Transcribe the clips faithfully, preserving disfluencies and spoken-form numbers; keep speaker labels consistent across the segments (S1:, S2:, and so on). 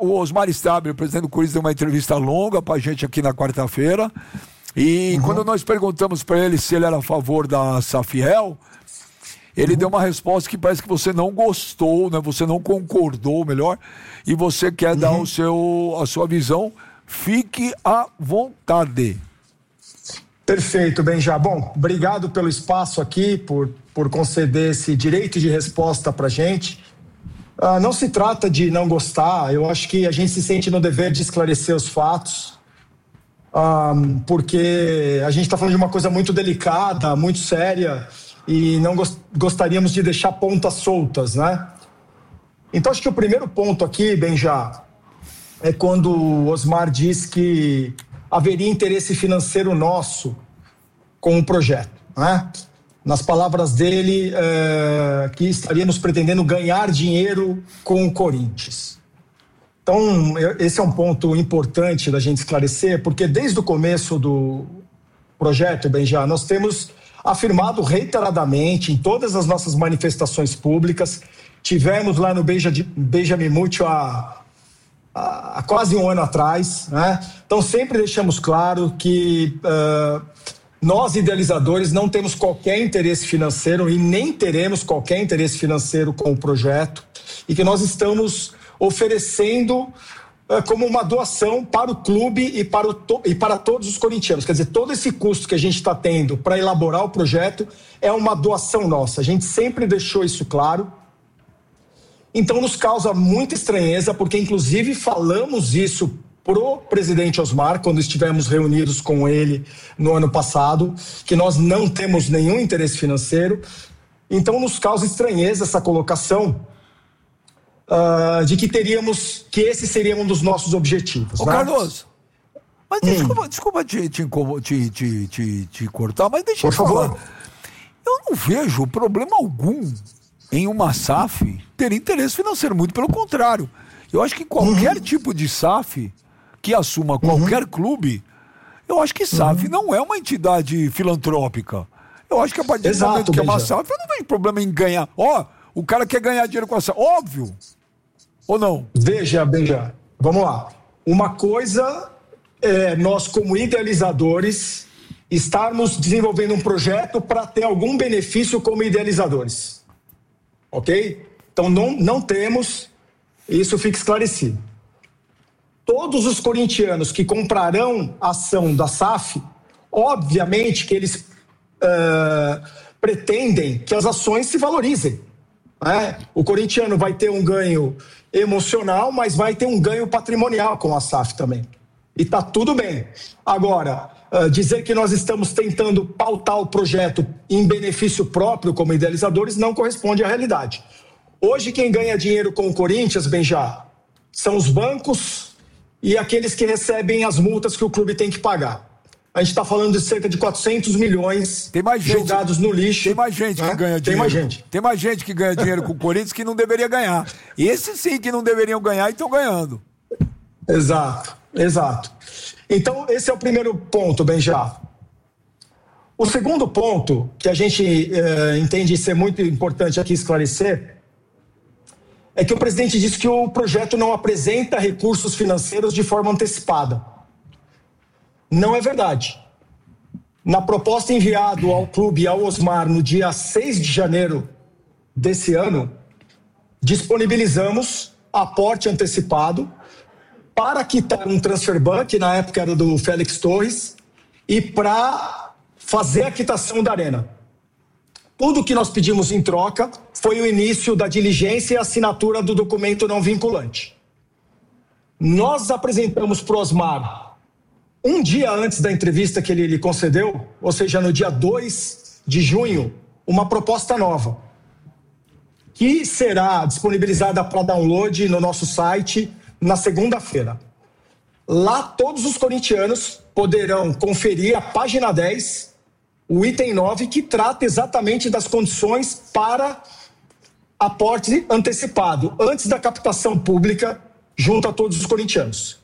S1: o Osmar Stabile, presidente do Corinthians, deu uma entrevista longa pra gente aqui na quarta-feira. E uhum. quando nós perguntamos para ele se ele era a favor da Safiel, ele uhum. deu uma resposta que parece que você não gostou, né? Você não concordou, melhor, e você quer uhum. dar o seu, a sua visão. Fique à vontade.
S2: Perfeito, Benja. Bom, obrigado pelo espaço aqui, por, por conceder esse direito de resposta pra gente. Uh, não se trata de não gostar, eu acho que a gente se sente no dever de esclarecer os fatos, um, porque a gente está falando de uma coisa muito delicada, muito séria, e não gost- gostaríamos de deixar pontas soltas, né? Então acho que o primeiro ponto aqui, Benja, é quando o Osmar diz que haveria interesse financeiro nosso com o projeto, né? Nas palavras dele, é, que estaríamos pretendendo ganhar dinheiro com o Corinthians. Então, esse é um ponto importante da gente esclarecer, porque desde o começo do projeto, Benja, nós temos afirmado reiteradamente em todas as nossas manifestações públicas, tivemos lá no Beija, Benjamin Múcio há, há quase um ano atrás, né? Então, sempre deixamos claro que Uh, nós, idealizadores, não temos qualquer interesse financeiro e nem teremos qualquer interesse financeiro com o projeto, e que nós estamos oferecendo uh, como uma doação para o clube e para, o to- e para todos os corintianos. Quer dizer, todo esse custo que a gente está tendo para elaborar o projeto é uma doação nossa. A gente sempre deixou isso claro. Então nos causa muita estranheza, porque inclusive falamos isso pro presidente Osmar, quando estivemos reunidos com ele no ano passado, que nós não temos nenhum interesse financeiro. Então nos causa estranheza essa colocação uh, de que teríamos, que esse seria um dos nossos objetivos.
S1: Ô,
S2: né?
S1: Carlos, mas
S2: hum.
S1: desculpa, desculpa te, te, te, te, te, te cortar, mas deixa
S2: Por
S1: eu falar.
S2: favor.
S1: Eu não vejo problema algum em uma S A F ter interesse financeiro, muito pelo contrário. Eu acho que qualquer uhum. tipo de S A F que assuma qualquer uhum. clube, eu acho que S A F uhum. não é uma entidade filantrópica. Eu acho que a partir
S2: Exato,
S1: do momento que é uma
S2: Benja.
S1: S A F, eu não vejo problema em ganhar. Ó, oh, o cara quer ganhar dinheiro com a S A F, óbvio. Ou não?
S2: Veja, Benja, vamos lá. Uma coisa é nós, como idealizadores, estarmos desenvolvendo um projeto para ter algum benefício como idealizadores. Ok? Então não, não temos, isso fica esclarecido. Todos os corintianos que comprarão a ação da S A F, obviamente que eles uh, pretendem que as ações se valorizem. Né? O corintiano vai ter um ganho emocional, mas vai ter um ganho patrimonial com a S A F também. E tá tudo bem. Agora, uh, dizer que nós estamos tentando pautar o projeto em benefício próprio como idealizadores não corresponde à realidade. Hoje quem ganha dinheiro com o Corinthians, Benja, são os bancos e aqueles que recebem as multas que o clube tem que pagar. A gente está falando de cerca de quatrocentos milhões
S1: tem mais gente,
S2: jogados no lixo.
S1: Tem mais gente
S2: né?
S1: que ganha dinheiro.
S2: Tem mais gente.
S1: Tem mais gente que ganha dinheiro com o Corinthians que não deveria ganhar. Esses sim que não deveriam ganhar e estão ganhando.
S2: Exato, exato. Então, esse é o primeiro ponto, Benja. O segundo ponto, que a gente eh, entende ser muito importante aqui esclarecer, é que o presidente disse que o projeto não apresenta recursos financeiros de forma antecipada. Não é verdade. Na proposta enviada ao clube e ao Osmar no dia seis de janeiro desse ano, disponibilizamos aporte antecipado para quitar um transfer ban, que na época era do Félix Torres, e para fazer a quitação da Arena. Tudo que nós pedimos em troca foi o início da diligência e a assinatura do documento não vinculante. Nós apresentamos para o Osmar, um dia antes da entrevista que ele lhe concedeu, ou seja, no dia dois de junho, uma proposta nova, que será disponibilizada para download no nosso site na segunda-feira. Lá todos os corintianos poderão conferir a página dez, o item nove, que trata exatamente das condições para aporte antecipado, antes da captação pública, junto a todos os corintianos.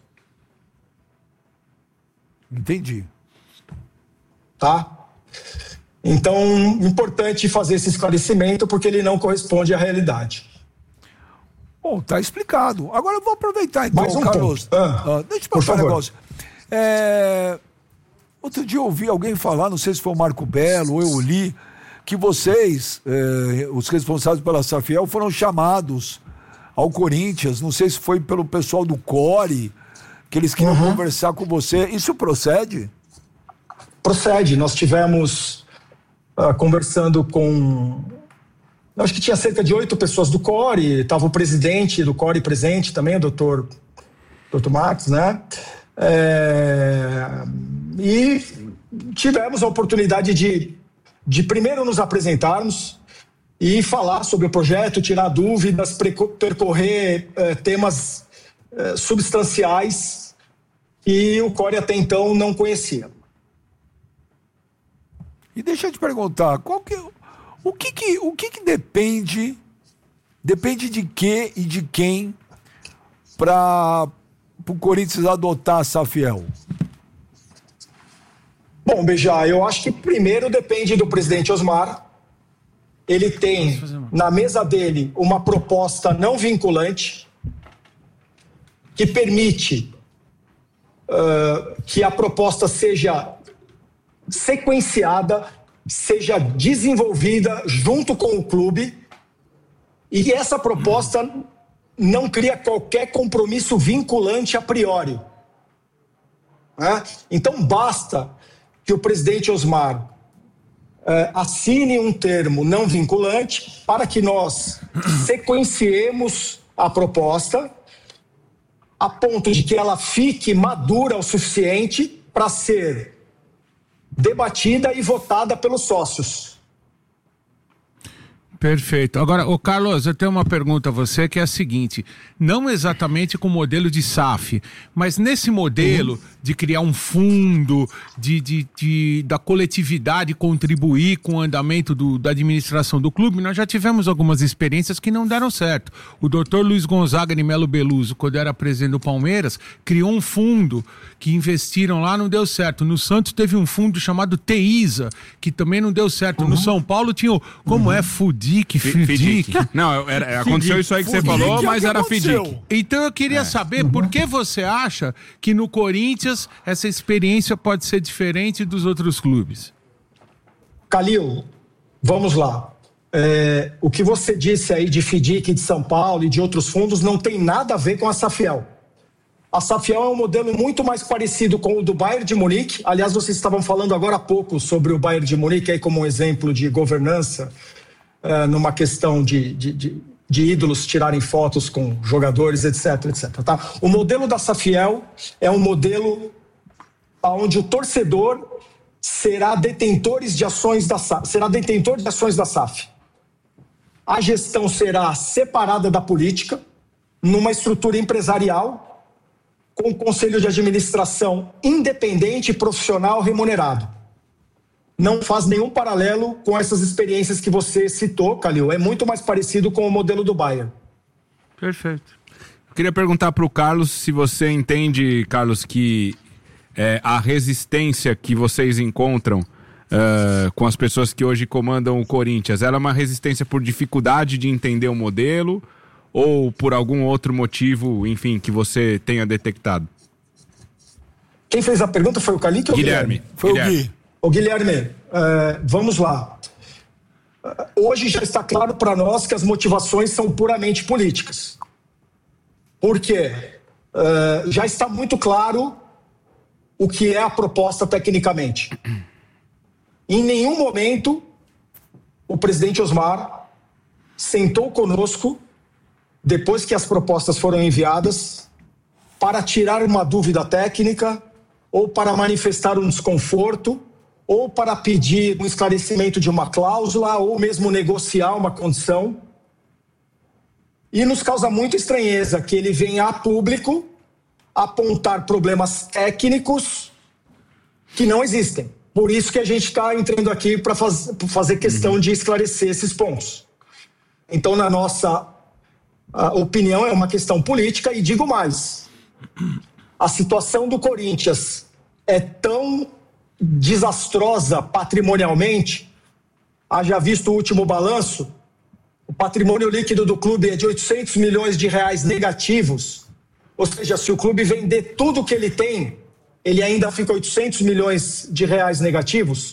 S1: Entendi.
S2: Tá? Então, importante fazer esse esclarecimento, porque ele não corresponde à realidade.
S1: Bom, tá explicado. Agora eu vou aproveitar então,
S2: Mais um
S1: Carlos.
S2: Ah,
S1: ah, deixa eu perguntar um negócio. É... Outro dia eu ouvi alguém falar, não sei se foi o Marco Belo ou eu li, que vocês, eh, os responsáveis pela Safiel, foram chamados ao Corinthians, não sei se foi pelo pessoal do Core, que eles queriam uhum. conversar com você. Isso procede?
S2: Procede. Nós tivemos uh, conversando com... Acho que tinha cerca de oito pessoas do Core, estava o presidente do Core presente também, o doutor, doutor Max, né? É... E tivemos a oportunidade de, de primeiro nos apresentarmos e falar sobre o projeto, tirar dúvidas, percorrer eh, temas eh, substanciais que o Core até então não conhecia.
S1: E deixa eu te perguntar, qual que, o, que, que, o que, que depende, depende de quê e de quem para o Corinthians adotar a Safiel?
S2: Bom, Bejá, eu acho que primeiro depende do presidente Osmar. Ele tem na mesa dele uma proposta não vinculante que permite uh, que a proposta seja sequenciada, seja desenvolvida junto com o clube e que essa proposta não cria qualquer compromisso vinculante a priori. Né? Então basta que o presidente Osmar eh, assine um termo não vinculante para que nós sequenciemos a proposta a ponto de que ela fique madura o suficiente para ser debatida e votada pelos sócios.
S3: Perfeito. Agora, ô Carlos, eu tenho uma pergunta a você que é a seguinte, não exatamente com o modelo de S A F, mas nesse modelo uhum. de criar um fundo, de, de, de, da coletividade contribuir com o andamento do, da administração do clube, nós já tivemos algumas experiências que não deram certo. O doutor Luiz Gonzaga de Melo Beluso, quando era presidente do Palmeiras, criou um fundo que investiram lá, não deu certo. No Santos teve um fundo chamado Teisa, que também não deu certo. Uhum. No São Paulo tinha o, como uhum. é, Fudi Fidic, Fidic.
S4: Não, era, aconteceu isso aí que você falou, mas era Fidic.
S3: Então eu queria é. saber uhum. por que você acha que no Corinthians essa experiência pode ser diferente dos outros clubes?
S2: Calil, vamos lá. É, o que você disse aí de Fidic, de São Paulo e de outros fundos não tem nada a ver com a Safiel. A Safiel é um modelo muito mais parecido com o do Bayern de Munique. Aliás, vocês estavam falando agora há pouco sobre o Bayern de Munique aí como um exemplo de governança. Uh, numa questão de, de, de, de ídolos tirarem fotos com jogadores, etc, etc. Tá? O modelo da Safiel é um modelo onde o torcedor será detentor de ações da S A F, será detentor de ações da S A F. A gestão será separada da política, numa estrutura empresarial, com um conselho de administração independente e profissional remunerado. Não faz nenhum paralelo com essas experiências que você citou, Calil. É muito mais parecido com o modelo do Bayern.
S4: Perfeito. Eu queria perguntar para o Carlos se você entende, Carlos, que é, a resistência que vocês encontram uh, com as pessoas que hoje comandam o Corinthians, ela é uma resistência por dificuldade de entender o modelo ou por algum outro motivo, enfim, que você tenha detectado?
S2: Quem fez a pergunta foi o Calito ou o Guilherme?
S1: Guilherme? Foi
S4: Guilherme.
S1: o Gui.
S2: Ô Guilherme, uh, vamos lá. Uh, hoje já está claro para nós que as motivações são puramente políticas. Por quê? Uh, já está muito claro o que é a proposta tecnicamente. Em nenhum momento o presidente Osmar sentou conosco, depois que as propostas foram enviadas, para tirar uma dúvida técnica ou para manifestar um desconforto ou para pedir um esclarecimento de uma cláusula, ou mesmo negociar uma condição. E nos causa muita estranheza que ele venha a público apontar problemas técnicos que não existem. Por isso que a gente está entrando aqui para faz, fazer questão de esclarecer esses pontos. Então, na nossa opinião, é uma questão política, e digo mais, a situação do Corinthians é tão desastrosa patrimonialmente, haja visto o último balanço, o patrimônio líquido do clube é de oitocentos milhões de reais negativos, ou seja, se o clube vender tudo que ele tem, ele ainda fica oitocentos milhões de reais negativos.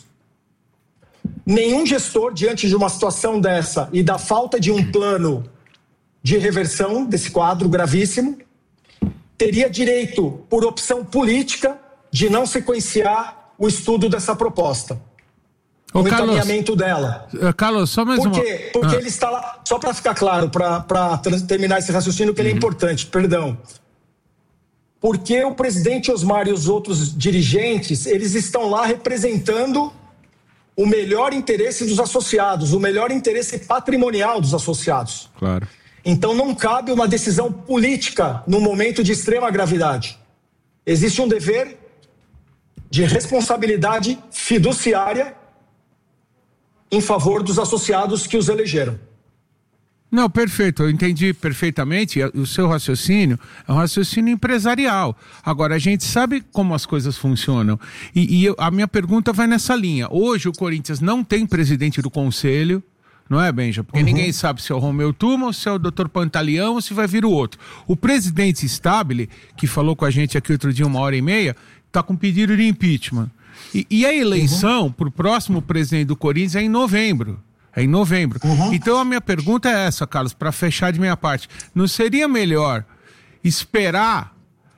S2: Nenhum gestor, diante de uma situação dessa e da falta de um plano de reversão desse quadro gravíssimo, teria direito, por opção política, de não sequenciar o estudo dessa proposta.
S3: Ô,
S2: o
S3: Carlos,
S2: encaminhamento dela.
S3: Uh, Carlos, só mais
S2: Por
S3: uma...
S2: quê? Porque
S3: ah.
S2: ele está lá, só para ficar claro, para terminar esse raciocínio, que ele é importante, perdão. Porque o presidente Osmar e os outros dirigentes, eles estão lá representando o melhor interesse dos associados, o melhor interesse patrimonial dos associados.
S4: Claro.
S2: Então não cabe uma decisão política num momento de extrema gravidade. Existe um dever de responsabilidade fiduciária em favor dos associados que os elegeram.
S3: Não, perfeito, eu entendi perfeitamente. O seu raciocínio é um raciocínio empresarial. Agora, a gente sabe como as coisas funcionam. E, e eu, a minha pergunta vai nessa linha. Hoje o Corinthians não tem presidente do conselho, não é, Benja? Porque uhum. ninguém sabe se é o Romeu Tuma ou se é o doutor Pantaleão ou se vai vir o outro. O presidente Stabile, que falou com a gente aqui outro dia uma hora e meia, está com pedido de impeachment. E, e a eleição uhum. para o próximo presidente do Corinthians é em novembro. É em novembro. Uhum. Então a minha pergunta é essa, Carlos, para fechar de minha parte. Não seria melhor esperar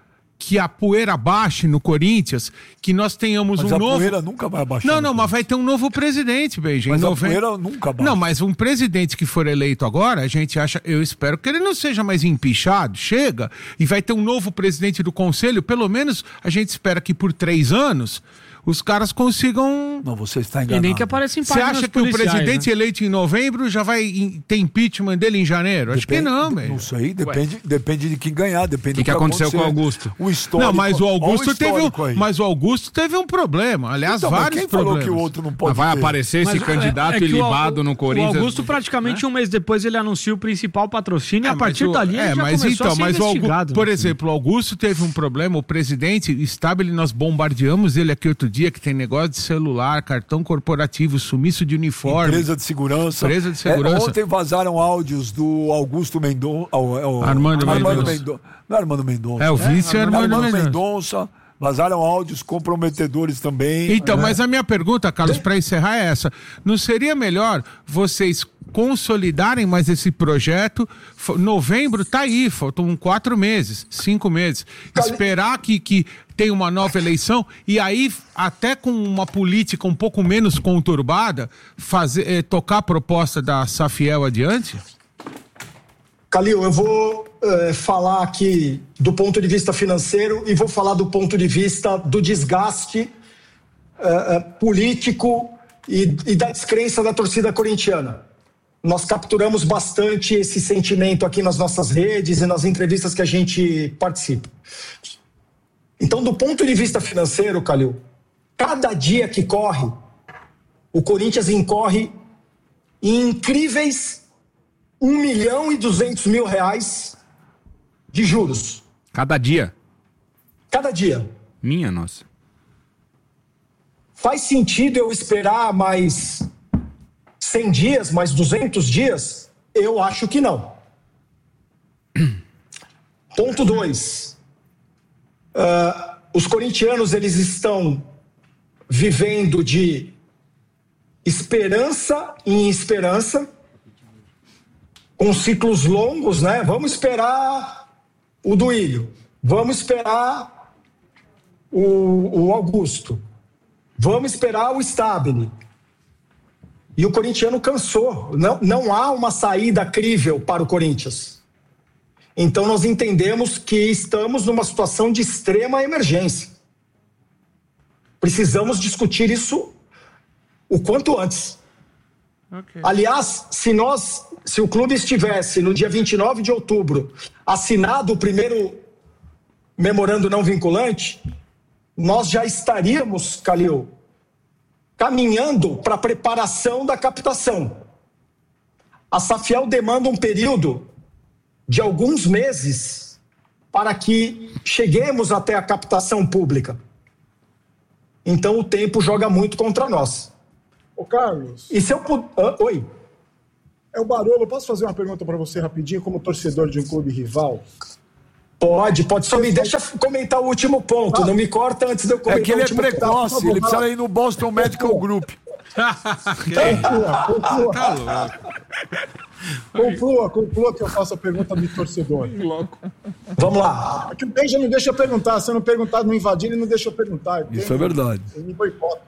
S3: que a poeira baixe no Corinthians, que nós tenhamos
S1: mas
S3: um
S1: a
S3: novo...
S1: a poeira nunca vai baixar.
S3: Não, não, mas vai ter um novo presidente, Benja.
S1: Mas
S3: em
S1: a
S3: novembro...
S1: poeira nunca baixa.
S3: Não, mas um presidente que for eleito agora, a gente acha, eu espero que ele não seja mais empichado, chega, e vai ter um novo presidente do conselho, pelo menos a gente espera que por três anos os caras consigam...
S1: Não, você está enganado.
S5: E nem que apareça em
S3: Você acha que o presidente
S5: né?
S3: eleito em novembro já vai in, ter impeachment dele em janeiro? Depende, Acho que não, velho.
S1: Não sei, depende, depende de quem ganhar, depende
S4: que
S1: do que,
S4: que aconteceu
S1: acontecer.
S4: com o Augusto.
S1: O histórico.
S3: Não, mas o Augusto
S1: o
S3: teve um, mas o Augusto teve um problema. Aliás,
S1: então,
S3: vários
S1: quem
S3: problemas.
S1: falou que o outro não pode
S4: Mas vai
S1: ter?
S4: aparecer esse
S5: Mas,
S4: candidato
S5: é, é
S4: ilibado
S5: o,
S4: no Corinthians.
S5: O Augusto, praticamente né? um mês depois, ele anuncia o principal patrocínio
S3: É,
S5: e a partir
S3: o,
S5: dali ele
S3: é,
S5: já
S3: mas
S5: começou
S3: então,
S5: a ser
S3: mas o
S5: investigado.
S3: Augusto, por
S5: né?
S3: exemplo, o Augusto teve um problema, o presidente Stabile, nós bombardeamos ele aqui outro dia, que tem negócio de celular, cartão corporativo, sumiço de uniforme.
S1: Empresa de segurança.
S3: Empresa de segurança.
S1: É, ontem vazaram áudios do Augusto Mendonça.
S3: Armando Mendonça.
S1: Mendonça. Não é Armando Mendonça.
S3: É, o vice é, Armando,
S1: Armando
S3: Mendonça.
S1: Mendonça. Vazaram áudios comprometedores também.
S3: Então,
S1: né?
S3: mas a minha pergunta, Carlos, para encerrar é essa. Não seria melhor vocês consolidarem mais esse projeto? Novembro tá aí, faltam quatro meses, cinco meses. Esperar que, que tenha uma nova eleição e aí, até com uma política um pouco menos conturbada, fazer, eh, tocar a proposta da Safiel adiante?
S2: Calil, eu vou eh, falar aqui do ponto de vista financeiro e vou falar do ponto de vista do desgaste eh, político e, e da descrença da torcida corintiana. Nós capturamos bastante esse sentimento aqui nas nossas redes e nas entrevistas que a gente participa. Então, do ponto de vista financeiro, Calil, cada dia que corre, o Corinthians incorre em incríveis um milhão e duzentos mil reais de juros.
S4: Cada dia?
S2: Cada dia.
S4: Minha nossa.
S2: Faz sentido eu esperar mais cem dias, mais duzentos dias? Eu acho que não. Ponto dois. Uh, os corintianos, eles estão vivendo de esperança em esperança, com ciclos longos, né? Vamos esperar o Duílio, vamos esperar o, o Augusto, vamos esperar o Stabile. E o corintiano cansou. Não, não há uma saída crível para o Corinthians. Então nós entendemos que estamos numa situação de extrema emergência. Precisamos discutir isso o quanto antes. Okay. Aliás, se nós, se o clube estivesse no dia vinte e nove de outubro assinado o primeiro memorando não vinculante, nós já estaríamos, Calil, caminhando para a preparação da captação. A Safiel demanda um período de alguns meses para que cheguemos até a captação pública. Então o tempo joga muito contra nós.
S6: Ô, Carlos.
S2: E se eu puder... Ah, oi. É o Barolo, posso fazer uma pergunta para você rapidinho, como torcedor de um clube rival? Pode, pode. Só me deixa comentar o último ponto. Ah, não me corta antes de eu comentar.
S1: É que ele
S2: o
S1: é precoce,
S2: ponto.
S1: ele precisa ir no Boston Medical Group.
S2: Conclua, conclua. Tá conclua, conclua que eu faço a pergunta de torcedor. Vamos lá. Aqui o Benja não deixa eu perguntar. Se eu não perguntar, não invadir, ele não deixa eu perguntar. Eu
S1: Isso tenho, é verdade.
S2: Eu me boicoto.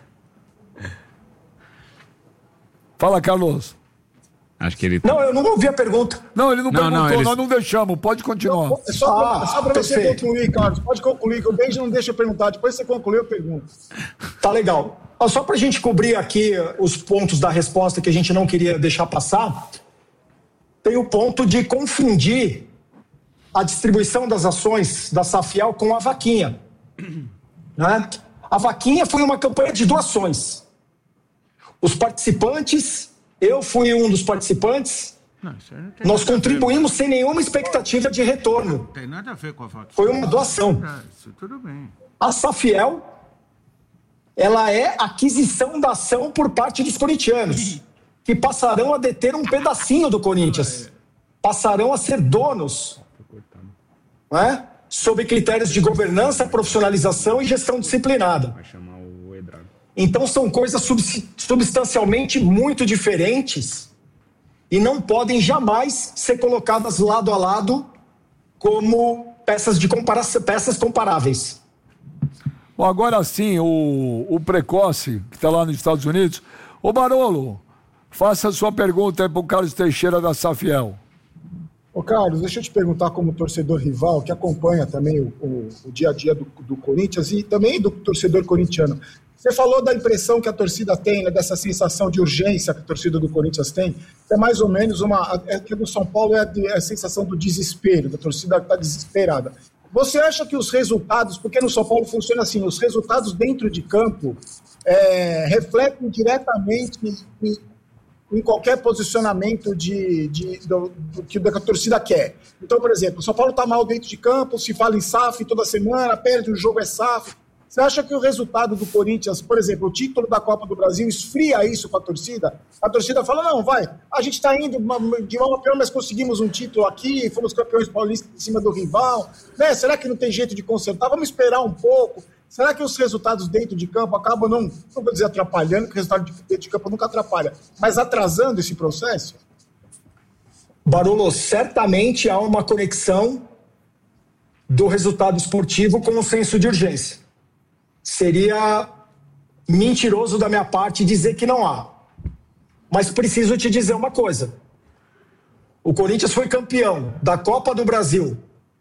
S1: Fala, Carlos.
S4: Acho que ele...
S2: Não, eu não ouvi a pergunta.
S1: Não, ele não, não perguntou, não, eles... nós não deixamos. Pode continuar.
S2: Não, é só, ah, é só pra você perfeito. concluir, Carlos. Pode concluir, que o Benja não deixa eu perguntar. Depois você concluir, eu pergunto. Tá legal. Só pra gente cobrir aqui os pontos da resposta que a gente não queria deixar passar, tem o ponto de confundir a distribuição das ações da Safiel com a vaquinha. Né? A vaquinha foi uma campanha de doações. Os participantes... Eu fui um dos participantes. Não, nós contribuímos sem nenhuma expectativa de retorno.
S3: Não tem nada a ver com a vaquinha.
S2: Foi uma doação.
S3: Isso, tudo bem.
S2: A Safiel, ela é aquisição da ação por parte dos corintianos, que passarão a deter um pedacinho do Corinthians. Passarão a ser donos, não é? Sob critérios de governança, profissionalização e gestão disciplinada. Vai chamar o Então são coisas substancialmente muito diferentes e não podem jamais ser colocadas lado a lado como peças, de compara- peças comparáveis.
S1: Bom, agora sim, o, o Precoce, que está lá nos Estados Unidos. Ô Barolo, faça a sua pergunta aí para o Carlos Teixeira da Safiel.
S2: Ô Carlos, deixa eu te perguntar como torcedor rival, que acompanha também o, o, o dia a dia do, do Corinthians e também do torcedor corintiano. Você falou da impressão que a torcida tem, né, dessa sensação de urgência que a torcida do Corinthians tem. É mais ou menos uma... É que do São Paulo é a, é a sensação do desespero, da torcida que está desesperada. Você acha que os resultados... Porque no São Paulo funciona assim, os resultados dentro de campo é, refletem diretamente em, em qualquer posicionamento de, de, do, do que a torcida quer. Então, por exemplo, o São Paulo está mal dentro de campo, se fala em S A F toda semana, perde um jogo, é S A F... Você acha que o resultado do Corinthians, por exemplo, o título da Copa do Brasil, esfria isso com a torcida? A torcida fala, não, vai, a gente está indo de mal a pior, mas conseguimos um título aqui, fomos campeões paulistas em cima do rival, né? Será que não tem jeito de consertar? Vamos esperar um pouco. Será que os resultados dentro de campo acabam, não, não vou dizer atrapalhando, porque o resultado dentro de campo nunca atrapalha, mas atrasando esse processo? Barolo, certamente há uma conexão do resultado esportivo com o senso de urgência. Seria mentiroso da minha parte dizer que não há. Mas preciso te dizer uma coisa. O Corinthians foi campeão da Copa do Brasil,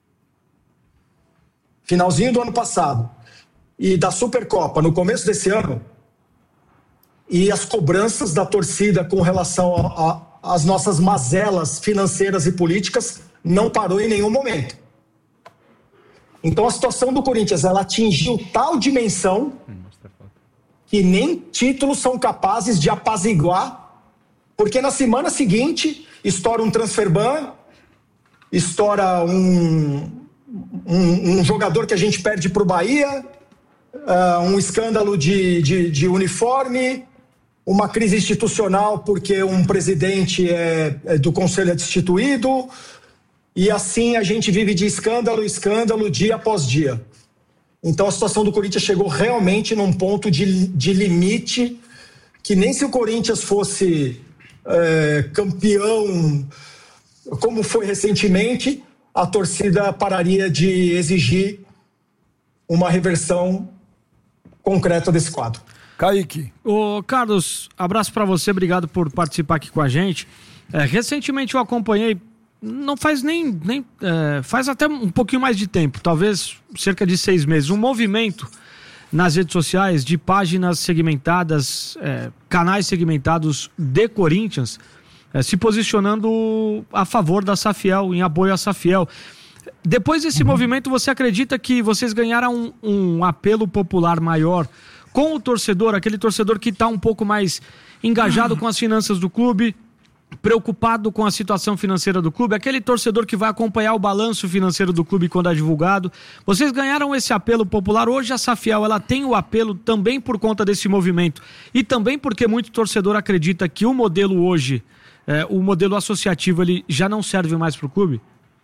S2: finalzinho do ano passado, e da Supercopa no começo desse ano, e as cobranças da torcida com relação às nossas mazelas financeiras e políticas não parou em nenhum momento. Então a situação do Corinthians, ela atingiu tal dimensão que nem títulos são capazes de apaziguar, porque na semana seguinte estoura um transfer ban, estoura um, um, um jogador que a gente perde para o Bahia, uh, um escândalo de, de, de uniforme, uma crise institucional porque um presidente é, é do conselho é destituído. E assim a gente vive de escândalo em escândalo, dia após dia. Então a situação do Corinthians chegou realmente num ponto de, de limite que nem se o Corinthians fosse é, campeão, como foi recentemente, a torcida pararia de exigir uma reversão concreta desse quadro.
S1: Kaique.
S5: Ô, Carlos, abraço para você, obrigado por participar aqui com a gente. É, recentemente eu acompanhei, não faz nem, nem é, faz até um pouquinho mais de tempo, talvez cerca de seis meses, um movimento nas redes sociais de páginas segmentadas, é, canais segmentados de Corinthians, é, se posicionando a favor da Safiel, em apoio à Safiel. Depois desse uhum. movimento, você acredita que vocês ganharam um, um apelo popular maior com o torcedor, aquele torcedor que está um pouco mais engajado uhum. com as finanças do clube, preocupado com a situação financeira do clube, aquele torcedor que vai acompanhar o balanço financeiro do clube quando é divulgado. Vocês ganharam esse apelo popular. Hoje a Safiel, ela tem o apelo também por conta desse movimento e também porque muito torcedor acredita que o modelo hoje é, o modelo associativo ele já não serve mais para o clube?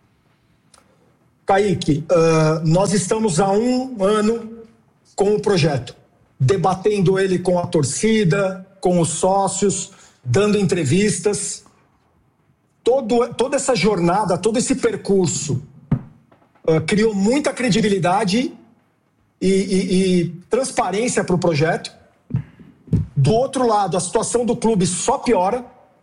S2: Kaique, uh, nós estamos há um ano com o projeto, debatendo ele com a torcida, com os sócios, dando entrevistas. Todo, toda essa jornada, todo esse percurso uh, criou muita credibilidade e, e, e transparência para o projeto. Do outro lado, a situação do clube só piora.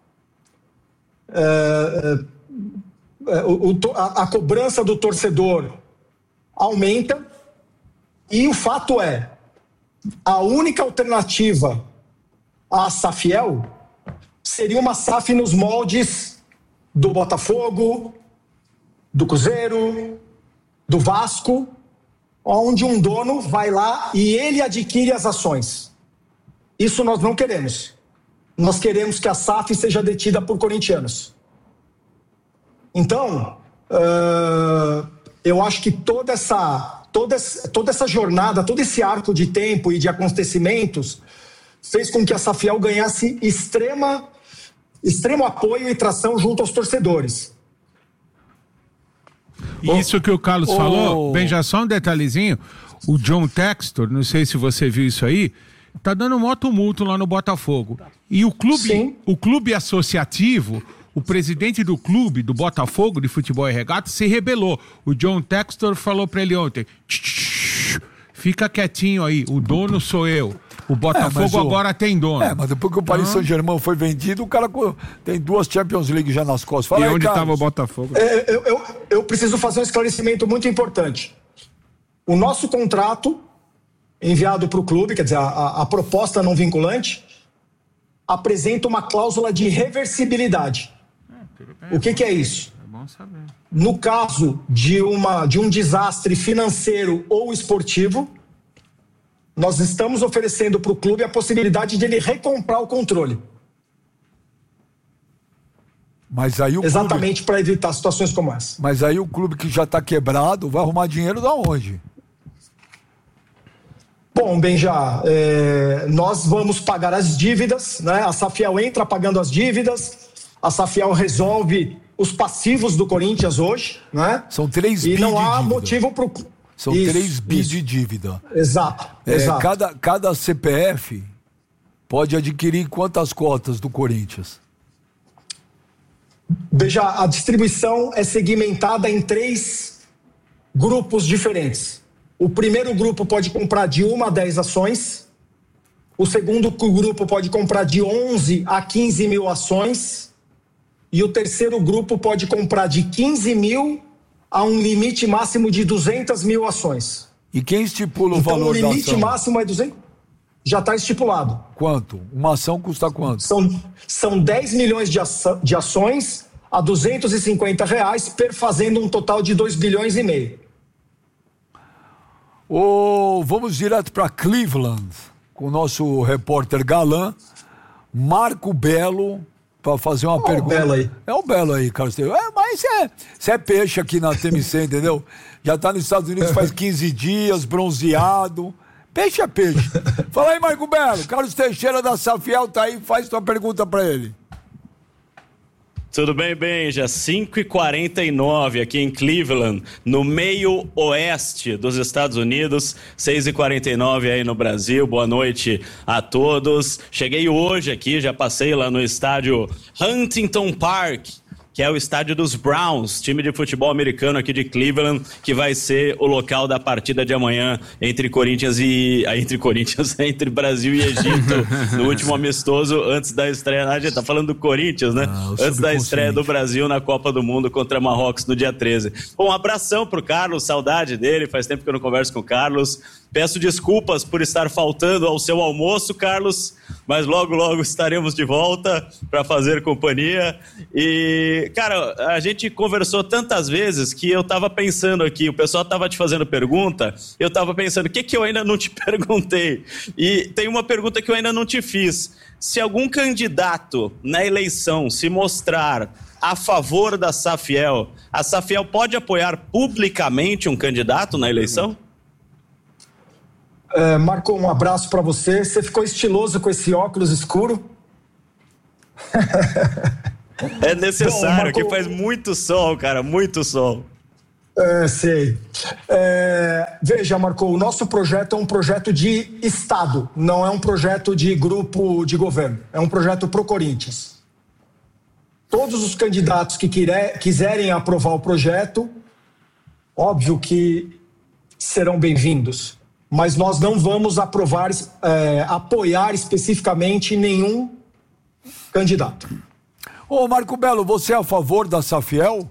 S2: Uh, uh, o, o, a, a cobrança do torcedor aumenta. E o fato é, a única alternativa à Safiel seria uma S A F nos moldes do Botafogo, do Cruzeiro, do Vasco, onde um dono vai lá e ele adquire as ações. Isso nós não queremos. Nós queremos que a S A F seja detida por corintianos. Então, uh, eu acho que toda essa, toda, toda essa jornada, todo esse arco de tempo e de acontecimentos fez com que a Safiel ganhasse extrema, extremo apoio e tração junto aos torcedores.
S3: Isso que o Carlos
S1: oh.
S3: falou, bem, já só um detalhezinho, o John Textor, não sei se você viu isso aí, tá dando um maior tumulto lá no Botafogo. E o clube, o clube associativo, o presidente do clube, do Botafogo, de futebol e regata, se rebelou. O John Textor falou pra ele ontem, fica quietinho aí, o dono sou eu. O Botafogo é, o... agora tem dono.
S1: É, mas depois que o Paris ah. Saint-Germain foi vendido, o cara tem duas Champions League já nas costas. Fala
S4: e
S1: aí,
S4: onde
S1: Carlos.
S4: estava o Botafogo?
S2: É, eu, eu, eu preciso fazer um esclarecimento muito importante. O nosso contrato enviado para o clube, quer dizer, a, a, a proposta não vinculante, apresenta uma cláusula de reversibilidade. É, o que, que é isso?
S3: É bom saber.
S2: No caso de, uma, de um desastre financeiro ou esportivo, nós estamos oferecendo para o clube a possibilidade de ele recomprar o controle.
S1: Mas aí o
S2: Exatamente clube... para evitar situações como essa.
S1: Mas aí o clube que já está quebrado vai arrumar dinheiro da onde?
S2: Bom, Benja, é, nós vamos pagar as dívidas, né? A Safiel entra pagando as dívidas, a Safiel resolve os passivos do Corinthians hoje, né?
S1: São três
S2: bi de dívida. E não há
S1: dívida.
S2: motivo para o...
S1: São isso, três bi isso. de dívida.
S2: Exato,
S1: é,
S2: exato.
S1: Cada, cada C P F pode adquirir quantas cotas do Corinthians?
S2: Veja, a distribuição é segmentada em três grupos diferentes. O primeiro grupo pode comprar de uma a dez ações. O segundo grupo pode comprar de onze a quinze mil ações. E o terceiro grupo pode comprar de quinze mil a um limite máximo de duzentas mil ações.
S1: E quem estipula o
S2: então,
S1: valor da ação?
S2: O limite máximo é duzentos? Já está estipulado.
S1: Quanto? Uma ação custa quanto?
S2: São, são dez milhões de, ação, de ações a duzentos e cinquenta reais, perfazendo um total de dois bilhões e meio.
S1: Oh, vamos direto para Cleveland, com o nosso repórter galã, Marco Belo, para fazer uma oh, pergunta.
S2: O Belo aí.
S1: É o Belo aí, Carlos. É, mas você é, é peixe aqui na T M C, entendeu? Já tá nos Estados Unidos faz quinze dias, bronzeado. Peixe é peixe. Fala aí, Marco Belo. Carlos Teixeira da Safiel tá aí, faz tua pergunta para ele.
S6: Tudo bem, Benja? cinco e quarenta e nove aqui em Cleveland, no meio oeste dos Estados Unidos, seis e quarenta e nove aí no Brasil. Boa noite a todos. Cheguei hoje aqui, já passei lá no estádio Huntington Park, que é o estádio dos Browns, time de futebol americano aqui de Cleveland, que vai ser o local da partida de amanhã entre Corinthians e... Ah, entre Corinthians, entre Brasil e Egito, no último amistoso, antes da estreia... A gente tá falando do Corinthians, né? Ah, antes da estreia do Brasil na Copa do Mundo contra Marrocos no dia treze. Bom, um abração pro Carlos, saudade dele, faz tempo que eu não converso com o Carlos. Peço desculpas por estar faltando ao seu almoço, Carlos, mas logo, logo estaremos de volta para fazer companhia. E, cara, a gente conversou tantas vezes que eu tava pensando aqui, o pessoal tava te fazendo pergunta, eu tava pensando, o que que eu ainda não te perguntei? E tem uma pergunta que eu ainda não te fiz. Se algum candidato na eleição se mostrar a favor da Safiel, a Safiel pode apoiar publicamente um candidato na eleição?
S2: É, Marco, um abraço para você. Você ficou estiloso com esse óculos escuro.
S6: É necessário,
S2: Bom, Marco...
S6: que faz muito sol, cara, muito sol.
S2: É, sei. É, veja, Marco, o nosso projeto é um projeto de Estado, não é um projeto de grupo de governo. É um projeto pro Corinthians. Todos os candidatos que quire, quiserem aprovar o projeto, óbvio que serão bem-vindos. Mas nós não vamos aprovar, é, apoiar especificamente nenhum candidato.
S1: Ô, Marco Belo, você é a favor da Safiel?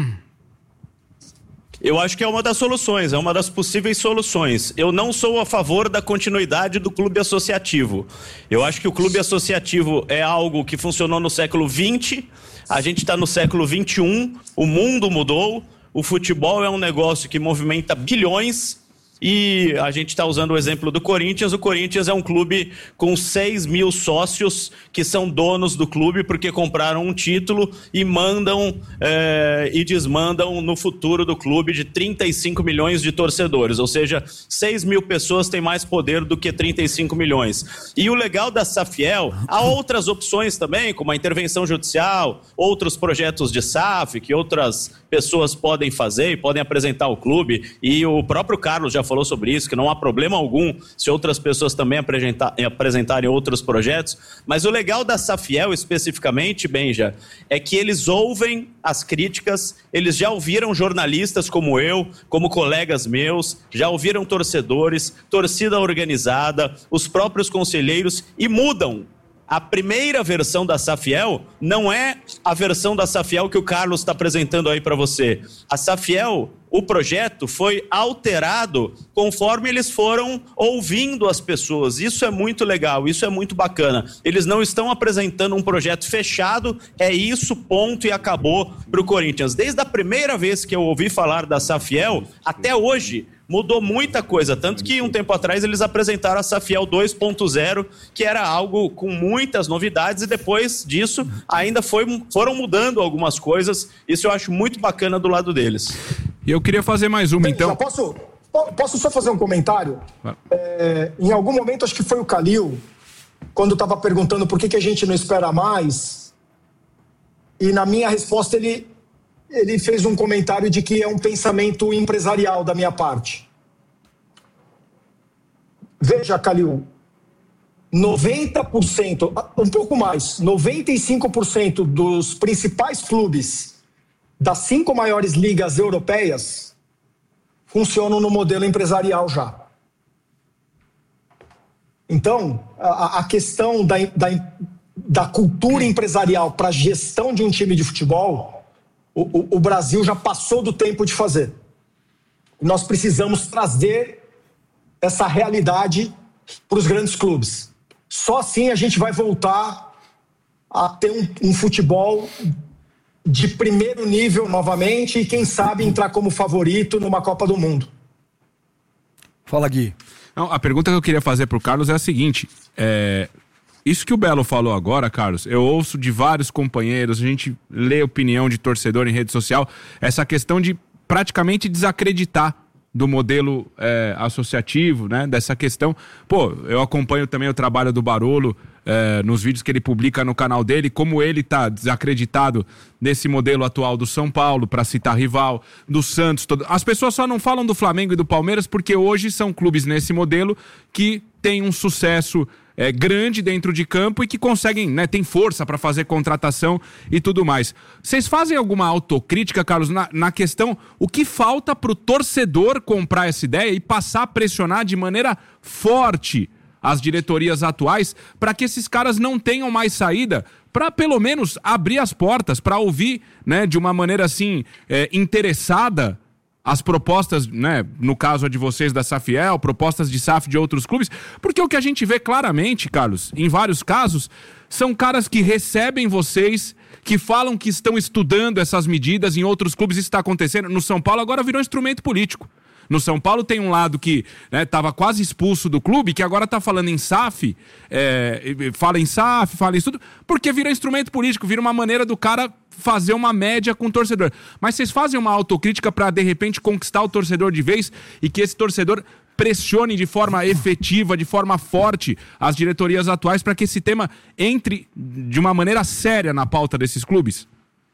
S6: Eu acho que é uma das soluções, é uma das possíveis soluções. Eu não sou a favor da continuidade do clube associativo. Eu acho que o clube associativo é algo que funcionou no século vinte, a gente está no século vinte e um, o mundo mudou, o futebol é um negócio que movimenta bilhões. E a gente está usando o exemplo do Corinthians. O Corinthians é um clube com seis mil sócios que são donos do clube porque compraram um título e mandam é, e desmandam no futuro do clube de trinta e cinco milhões de torcedores. Ou seja, seis mil pessoas têm mais poder do que trinta e cinco milhões. E o legal da Safiel, há outras opções também, como a intervenção judicial, outros projetos de S A F que outras pessoas podem fazer e podem apresentar ao clube. E o próprio Carlos já falou sobre isso, que não há problema algum se outras pessoas também apresentar, apresentarem outros projetos, mas o legal da Safiel especificamente, Benja, é que eles ouvem as críticas, eles já ouviram jornalistas como eu, como colegas meus, já ouviram torcedores, torcida organizada, os próprios conselheiros e mudam. A primeira versão da Safiel não é a versão da Safiel que o Carlos está apresentando aí para você. A Safiel, o projeto foi alterado conforme eles foram ouvindo as pessoas. Isso é muito legal, isso é muito bacana. Eles não estão apresentando um projeto fechado, é isso, ponto e acabou para o Corinthians. Desde a primeira vez que eu ouvi falar da Safiel, até hoje, mudou muita coisa, tanto que um tempo atrás eles apresentaram a Safiel dois ponto zero, que era algo com muitas novidades, e depois disso ainda foi, foram mudando algumas coisas. Isso eu acho muito bacana do lado deles.
S4: E eu queria fazer mais uma, então.
S2: Já posso, posso só fazer um comentário? É, em algum momento, acho que foi o Calil, quando estava perguntando por que, que a gente não espera mais, e na minha resposta ele... ele fez um comentário de que é um pensamento empresarial da minha parte. Veja, Calil, noventa por cento, um pouco mais, noventa e cinco por cento dos principais clubes das cinco maiores ligas europeias funcionam no modelo empresarial já. Então, a, a questão da, da, da cultura empresarial para a gestão de um time de futebol... O, o, o Brasil já passou do tempo de fazer. Nós precisamos trazer essa realidade para os grandes clubes. Só assim a gente vai voltar a ter um, um futebol de primeiro nível novamente e, quem sabe, entrar como favorito numa Copa do Mundo.
S1: Fala, Gui.
S4: Não, a pergunta que eu queria fazer para o Carlos é a seguinte... É... Isso que o Belo falou agora, Carlos, eu ouço de vários companheiros, a gente lê opinião de torcedor em rede social, essa questão de praticamente desacreditar do modelo é, associativo, né? Dessa questão. Pô, eu acompanho também o trabalho do Barolo é, nos vídeos que ele publica no canal dele, como ele tá desacreditado nesse modelo atual do São Paulo, para citar rival, do Santos. Todo... As pessoas só não falam do Flamengo e do Palmeiras porque hoje são clubes nesse modelo que têm um sucesso É, grande dentro de campo e que conseguem, né, tem força para fazer contratação e tudo mais. Vocês fazem alguma autocrítica, Carlos, na, na questão, o que falta para o torcedor comprar essa ideia e passar a pressionar de maneira forte as diretorias atuais para que esses caras não tenham mais saída, para pelo menos abrir as portas, para ouvir, né, de uma maneira assim, é, interessada, as propostas, né, no caso a de vocês da Safiel, propostas de S A F de outros clubes, porque o que a gente vê claramente, Carlos, em vários casos, são caras que recebem vocês, que falam que estão estudando essas medidas, em outros clubes isso está acontecendo, no São Paulo agora virou instrumento político. No São Paulo tem um lado que estava, né, quase expulso do clube, que agora está falando em S A F, é, fala em S A F, fala isso tudo, porque vira instrumento político, vira uma maneira do cara fazer uma média com o torcedor. Mas vocês fazem uma autocrítica para, de repente, conquistar o torcedor de vez e que esse torcedor pressione de forma efetiva, de forma forte as diretorias atuais para que esse tema entre de uma maneira séria na pauta desses clubes?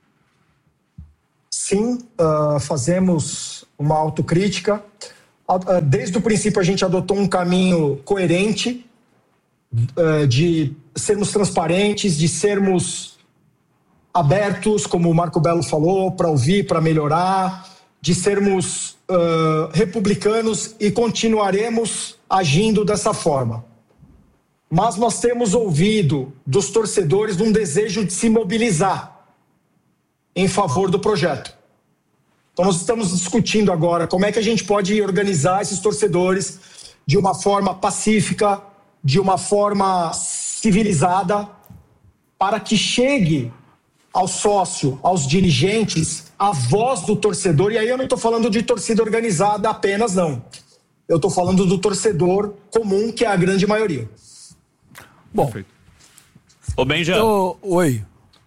S2: Sim, uh, fazemos uma autocrítica. Uh, desde o princípio a gente adotou um caminho coerente uh, de sermos transparentes, de sermos abertos, como o Marco Belo falou, para ouvir, para melhorar, de sermos uh, republicanos e continuaremos agindo dessa forma. Mas nós temos ouvido dos torcedores um desejo de se mobilizar em favor do projeto. Então nós estamos discutindo agora como é que a gente pode organizar esses torcedores de uma forma pacífica, de uma forma civilizada, para que chegue ao sócio, aos dirigentes, a voz do torcedor. E aí eu não estou falando de torcida organizada apenas, não. Eu estou falando do torcedor comum, que é a grande maioria.
S1: Bom.
S6: Ô, Benja.
S1: Eu... Oi.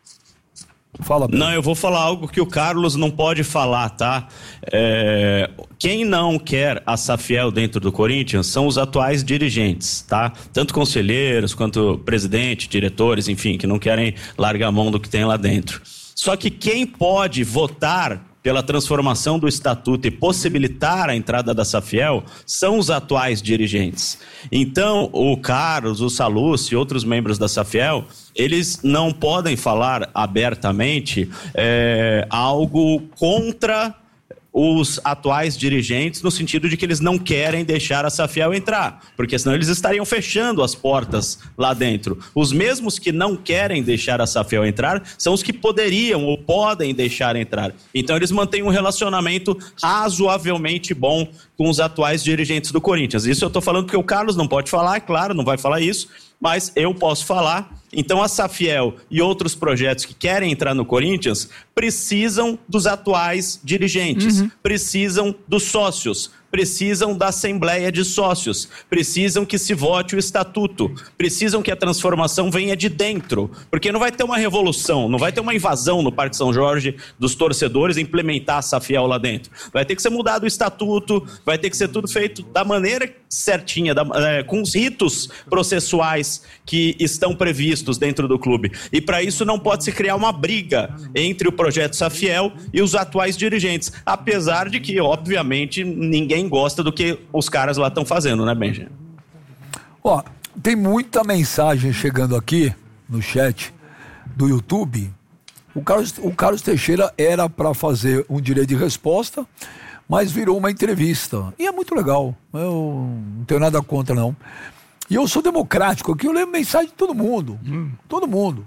S1: Fala, Ben.
S6: Não, eu vou falar algo que o Carlos não pode falar, tá? É... Quem não quer a Safiel dentro do Corinthians são os atuais dirigentes, tá? Tanto conselheiros quanto presidente, diretores, enfim, que não querem largar a mão do que tem lá dentro. Só que quem pode votar pela transformação do estatuto e possibilitar a entrada da Safiel são os atuais dirigentes. Então, o Carlos, o Sallusti e outros membros da Safiel, eles não podem falar abertamente é, algo contra os atuais dirigentes, no sentido de que eles não querem deixar a Safiel entrar, porque senão eles estariam fechando as portas lá dentro. Os mesmos que não querem deixar a Safiel entrar são os que poderiam ou podem deixar entrar. Então eles mantêm um relacionamento razoavelmente bom com os atuais dirigentes do Corinthians. Isso eu estou falando que o Carlos não pode falar, é claro, não vai falar isso, mas eu posso falar. Então a Safiel e outros projetos que querem entrar no Corinthians precisam dos atuais dirigentes, uhum. precisam dos sócios, precisam da Assembleia de Sócios, precisam que se vote o estatuto, precisam que a transformação venha de dentro, porque não vai ter uma revolução, não vai ter uma invasão no Parque São Jorge dos torcedores implementar a Safiel lá dentro. Vai ter que ser mudado o estatuto, vai ter que ser tudo feito da maneira certinha, da, é, com os ritos processuais que estão previstos dentro do clube. E para isso não pode se criar uma briga entre o projeto Safiel e os atuais dirigentes, apesar de que, obviamente, ninguém gosta do que os caras lá estão fazendo, né, Benja?
S1: Ó, tem muita mensagem chegando aqui no chat do YouTube. O Carlos, o Carlos Teixeira era para fazer um direito de resposta, mas virou uma entrevista. E é muito legal. Eu não tenho nada contra, não. E eu sou democrático aqui, eu leio mensagem de todo mundo. Hum. Todo mundo.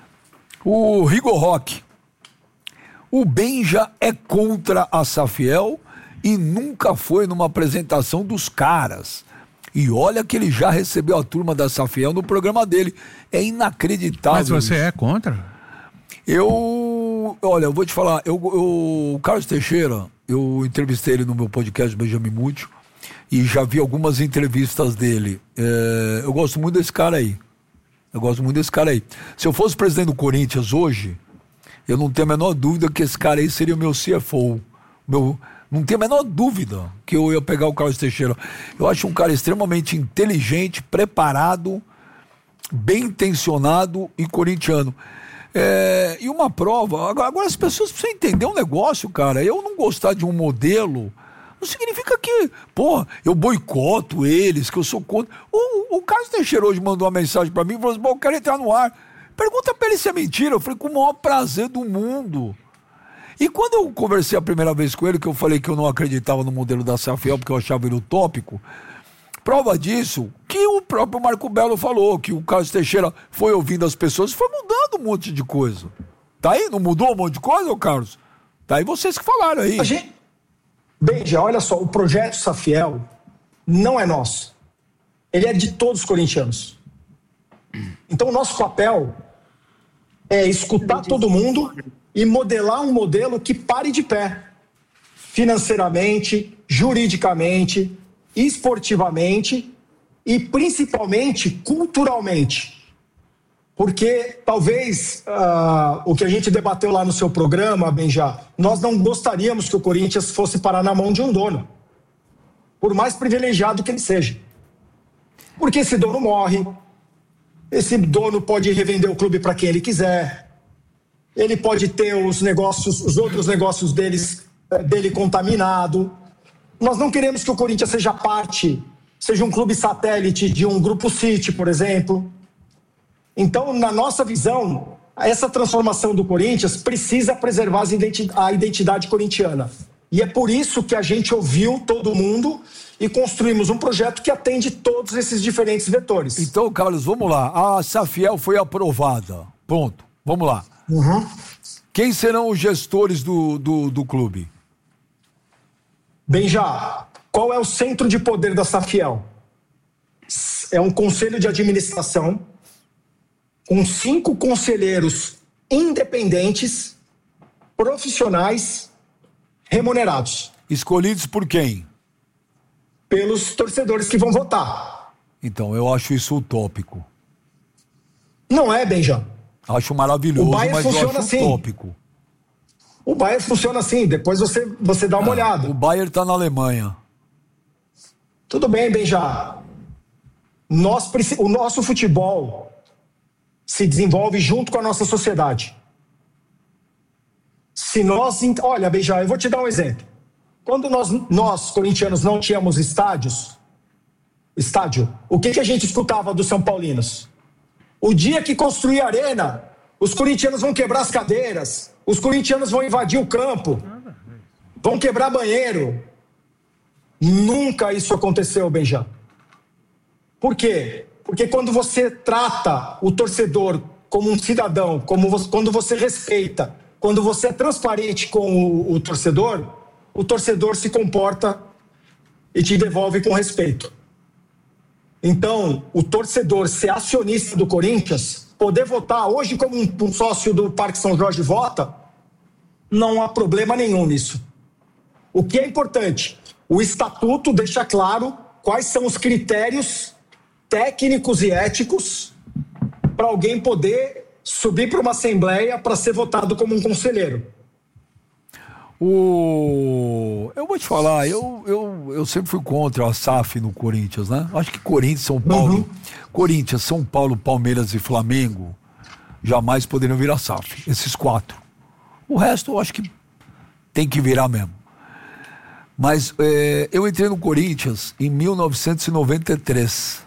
S1: O Rigo Rock. O Benja é contra a Safiel e nunca foi numa apresentação dos caras. E olha que ele já recebeu a turma da Safiel no programa dele. É inacreditável.
S3: Mas você
S1: isso.
S3: é contra?
S1: Eu... Olha, eu vou te falar. Eu, eu, o Carlos Teixeira, eu entrevistei ele no meu podcast Benjamin Múcio e já vi algumas entrevistas dele. É, eu gosto muito desse cara aí. Eu gosto muito desse cara aí. Se eu fosse presidente do Corinthians hoje, eu não tenho a menor dúvida que esse cara aí seria o meu C F O. Meu... Não tenho a menor dúvida que eu ia pegar o Carlos Teixeira. Eu acho um cara extremamente inteligente, preparado, bem intencionado e corintiano. É, e uma prova, agora, agora as pessoas precisam entender um negócio, cara. Eu não gostar de um modelo não significa que, pô, eu boicoto eles, que eu sou contra. O, o Carlos Teixeira hoje mandou uma mensagem pra mim e falou assim: bom, eu quero entrar no ar. Pergunta pra ele se é mentira. Eu falei, com o maior prazer do mundo. E quando eu conversei a primeira vez com ele, que eu falei que eu não acreditava no modelo da Safiel, porque eu achava ele utópico, prova disso, que o próprio Marco Belo falou, que o Carlos Teixeira foi ouvindo as pessoas e foi mudando um monte de coisa. Tá aí? Não mudou um monte de coisa, ô Carlos? Tá aí vocês que falaram aí.
S2: A gente... Benja, olha só, o projeto Safiel não é nosso. Ele é de todos os corintianos. Então o nosso papel é escutar todo mundo e modelar um modelo que pare de pé. financeiramente, juridicamente, esportivamente e principalmente culturalmente. Porque talvez uh, o que a gente debateu lá no seu programa, Benja, nós não gostaríamos que o Corinthians fosse parar na mão de um dono, por mais privilegiado que ele seja. Porque esse dono morre, esse dono pode revender o clube para quem ele quiser, ele pode ter os negócios, os outros negócios deles, dele contaminado. Nós não queremos que o Corinthians seja parte, seja um clube satélite de um grupo City, por exemplo. Então, na nossa visão, essa transformação do Corinthians precisa preservar a identidade corintiana. E é por isso que a gente ouviu todo mundo e construímos um projeto que atende todos esses diferentes vetores.
S1: Então, Carlos, vamos lá. A Safiel foi aprovada. Pronto, vamos lá.
S2: Uhum.
S1: Quem serão os gestores do, do, do clube?
S2: Benja, qual é o centro de poder da Safiel? É um conselho de administração com cinco conselheiros independentes, profissionais, remunerados.
S1: Escolhidos por quem?
S2: Pelos torcedores que vão votar.
S1: Então, eu acho isso utópico.
S2: Não é, Benja.
S1: Acho maravilhoso,
S2: o Bayern
S1: mas eu
S2: funciona
S1: acho
S2: assim.
S1: utópico.
S2: O Bayern funciona assim, depois você, você dá uma
S1: Ah,
S2: olhada.
S1: O Bayern está na Alemanha.
S2: Tudo bem, Benja. Nós, o nosso futebol se desenvolve junto com a nossa sociedade. Se nós... Olha, Benja, eu vou te dar um exemplo. Quando nós, nós corintianos, não tínhamos estádios, estádio, o que, que a gente escutava dos São Paulinos? O dia que construir a arena, os corintianos vão quebrar as cadeiras, os corintianos vão invadir o campo, vão quebrar banheiro. Nunca isso aconteceu, Benja. Por quê? Porque quando você trata o torcedor como um cidadão, como você, quando você respeita, quando você é transparente com o, o torcedor, o torcedor se comporta e te devolve com respeito. Então, o torcedor ser acionista do Corinthians, poder votar hoje como um, um sócio do Parque São Jorge vota, não há problema nenhum nisso. O que é importante? O estatuto deixa claro quais são os critérios técnicos e éticos para alguém poder subir para uma assembleia para ser votado como um conselheiro.
S1: O... Eu vou te falar, eu, eu, eu sempre fui contra a S A F no Corinthians, né? Acho que Corinthians, São Paulo, uhum. Corinthians, São Paulo, Palmeiras e Flamengo jamais poderiam virar S A F, esses quatro. O resto eu acho que tem que virar mesmo. Mas é, eu entrei no Corinthians em mil novecentos e noventa e três.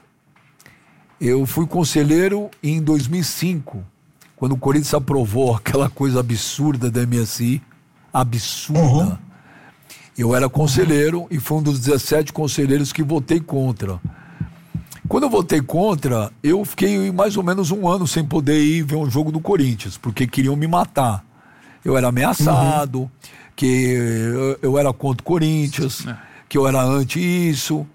S1: Eu fui conselheiro em dois mil e cinco, quando o Corinthians aprovou aquela coisa absurda da M S I, absurda. Uhum. Eu era conselheiro e fui um dos dezessete conselheiros que votei contra. Quando eu votei contra, eu fiquei mais ou menos um ano sem poder ir ver um jogo do Corinthians, porque queriam me matar. Eu era ameaçado, uhum. que eu, eu era contra o Corinthians, é. que eu era anti isso.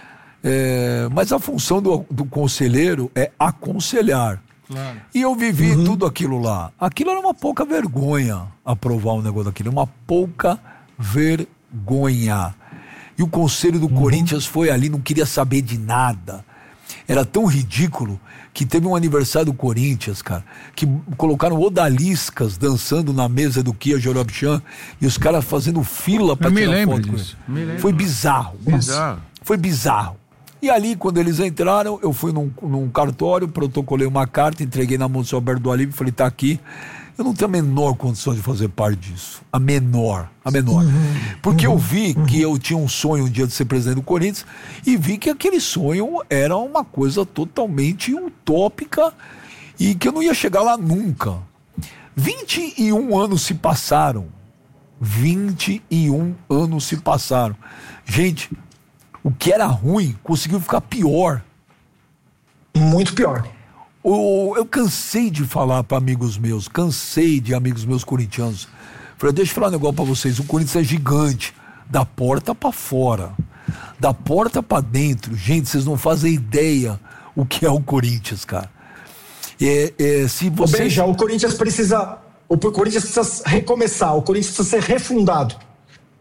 S1: É, mas a função do, do conselheiro é aconselhar. Claro. E eu vivi uhum. tudo aquilo lá. Aquilo era uma pouca vergonha, aprovar um negócio daquilo. Uma pouca vergonha. E o conselho do uhum. Corinthians foi ali, não queria saber de nada. Era tão ridículo que teve um aniversário do Corinthians, cara, que colocaram odaliscas dançando na mesa do Kia Jorobchan e os caras fazendo fila pra tirar foto com ele. Foi bizarro. bizarro. Foi bizarro. E ali, quando eles entraram, eu fui num, num cartório, protocolei uma carta, entreguei na mão do seu Alberto do Alívio e falei, tá aqui. Eu não tenho a menor condição de fazer parte disso. A menor, a menor. Porque eu vi que eu tinha um sonho um dia de ser presidente do Corinthians e vi que aquele sonho era uma coisa totalmente utópica e que eu não ia chegar lá nunca. vinte e um anos se passaram. vinte e um anos se passaram. Gente, o que era ruim conseguiu ficar pior.
S2: Muito pior.
S1: Eu cansei de falar para amigos meus, cansei de amigos meus corintianos. Falei, deixa eu falar um negócio para vocês, o Corinthians é gigante, da porta para fora, da porta para dentro. Gente, vocês não fazem ideia o que é o Corinthians, cara. É, é, se vocês...
S2: Bem, já, o Corinthians precisa, o Corinthians precisa recomeçar, o Corinthians precisa ser refundado.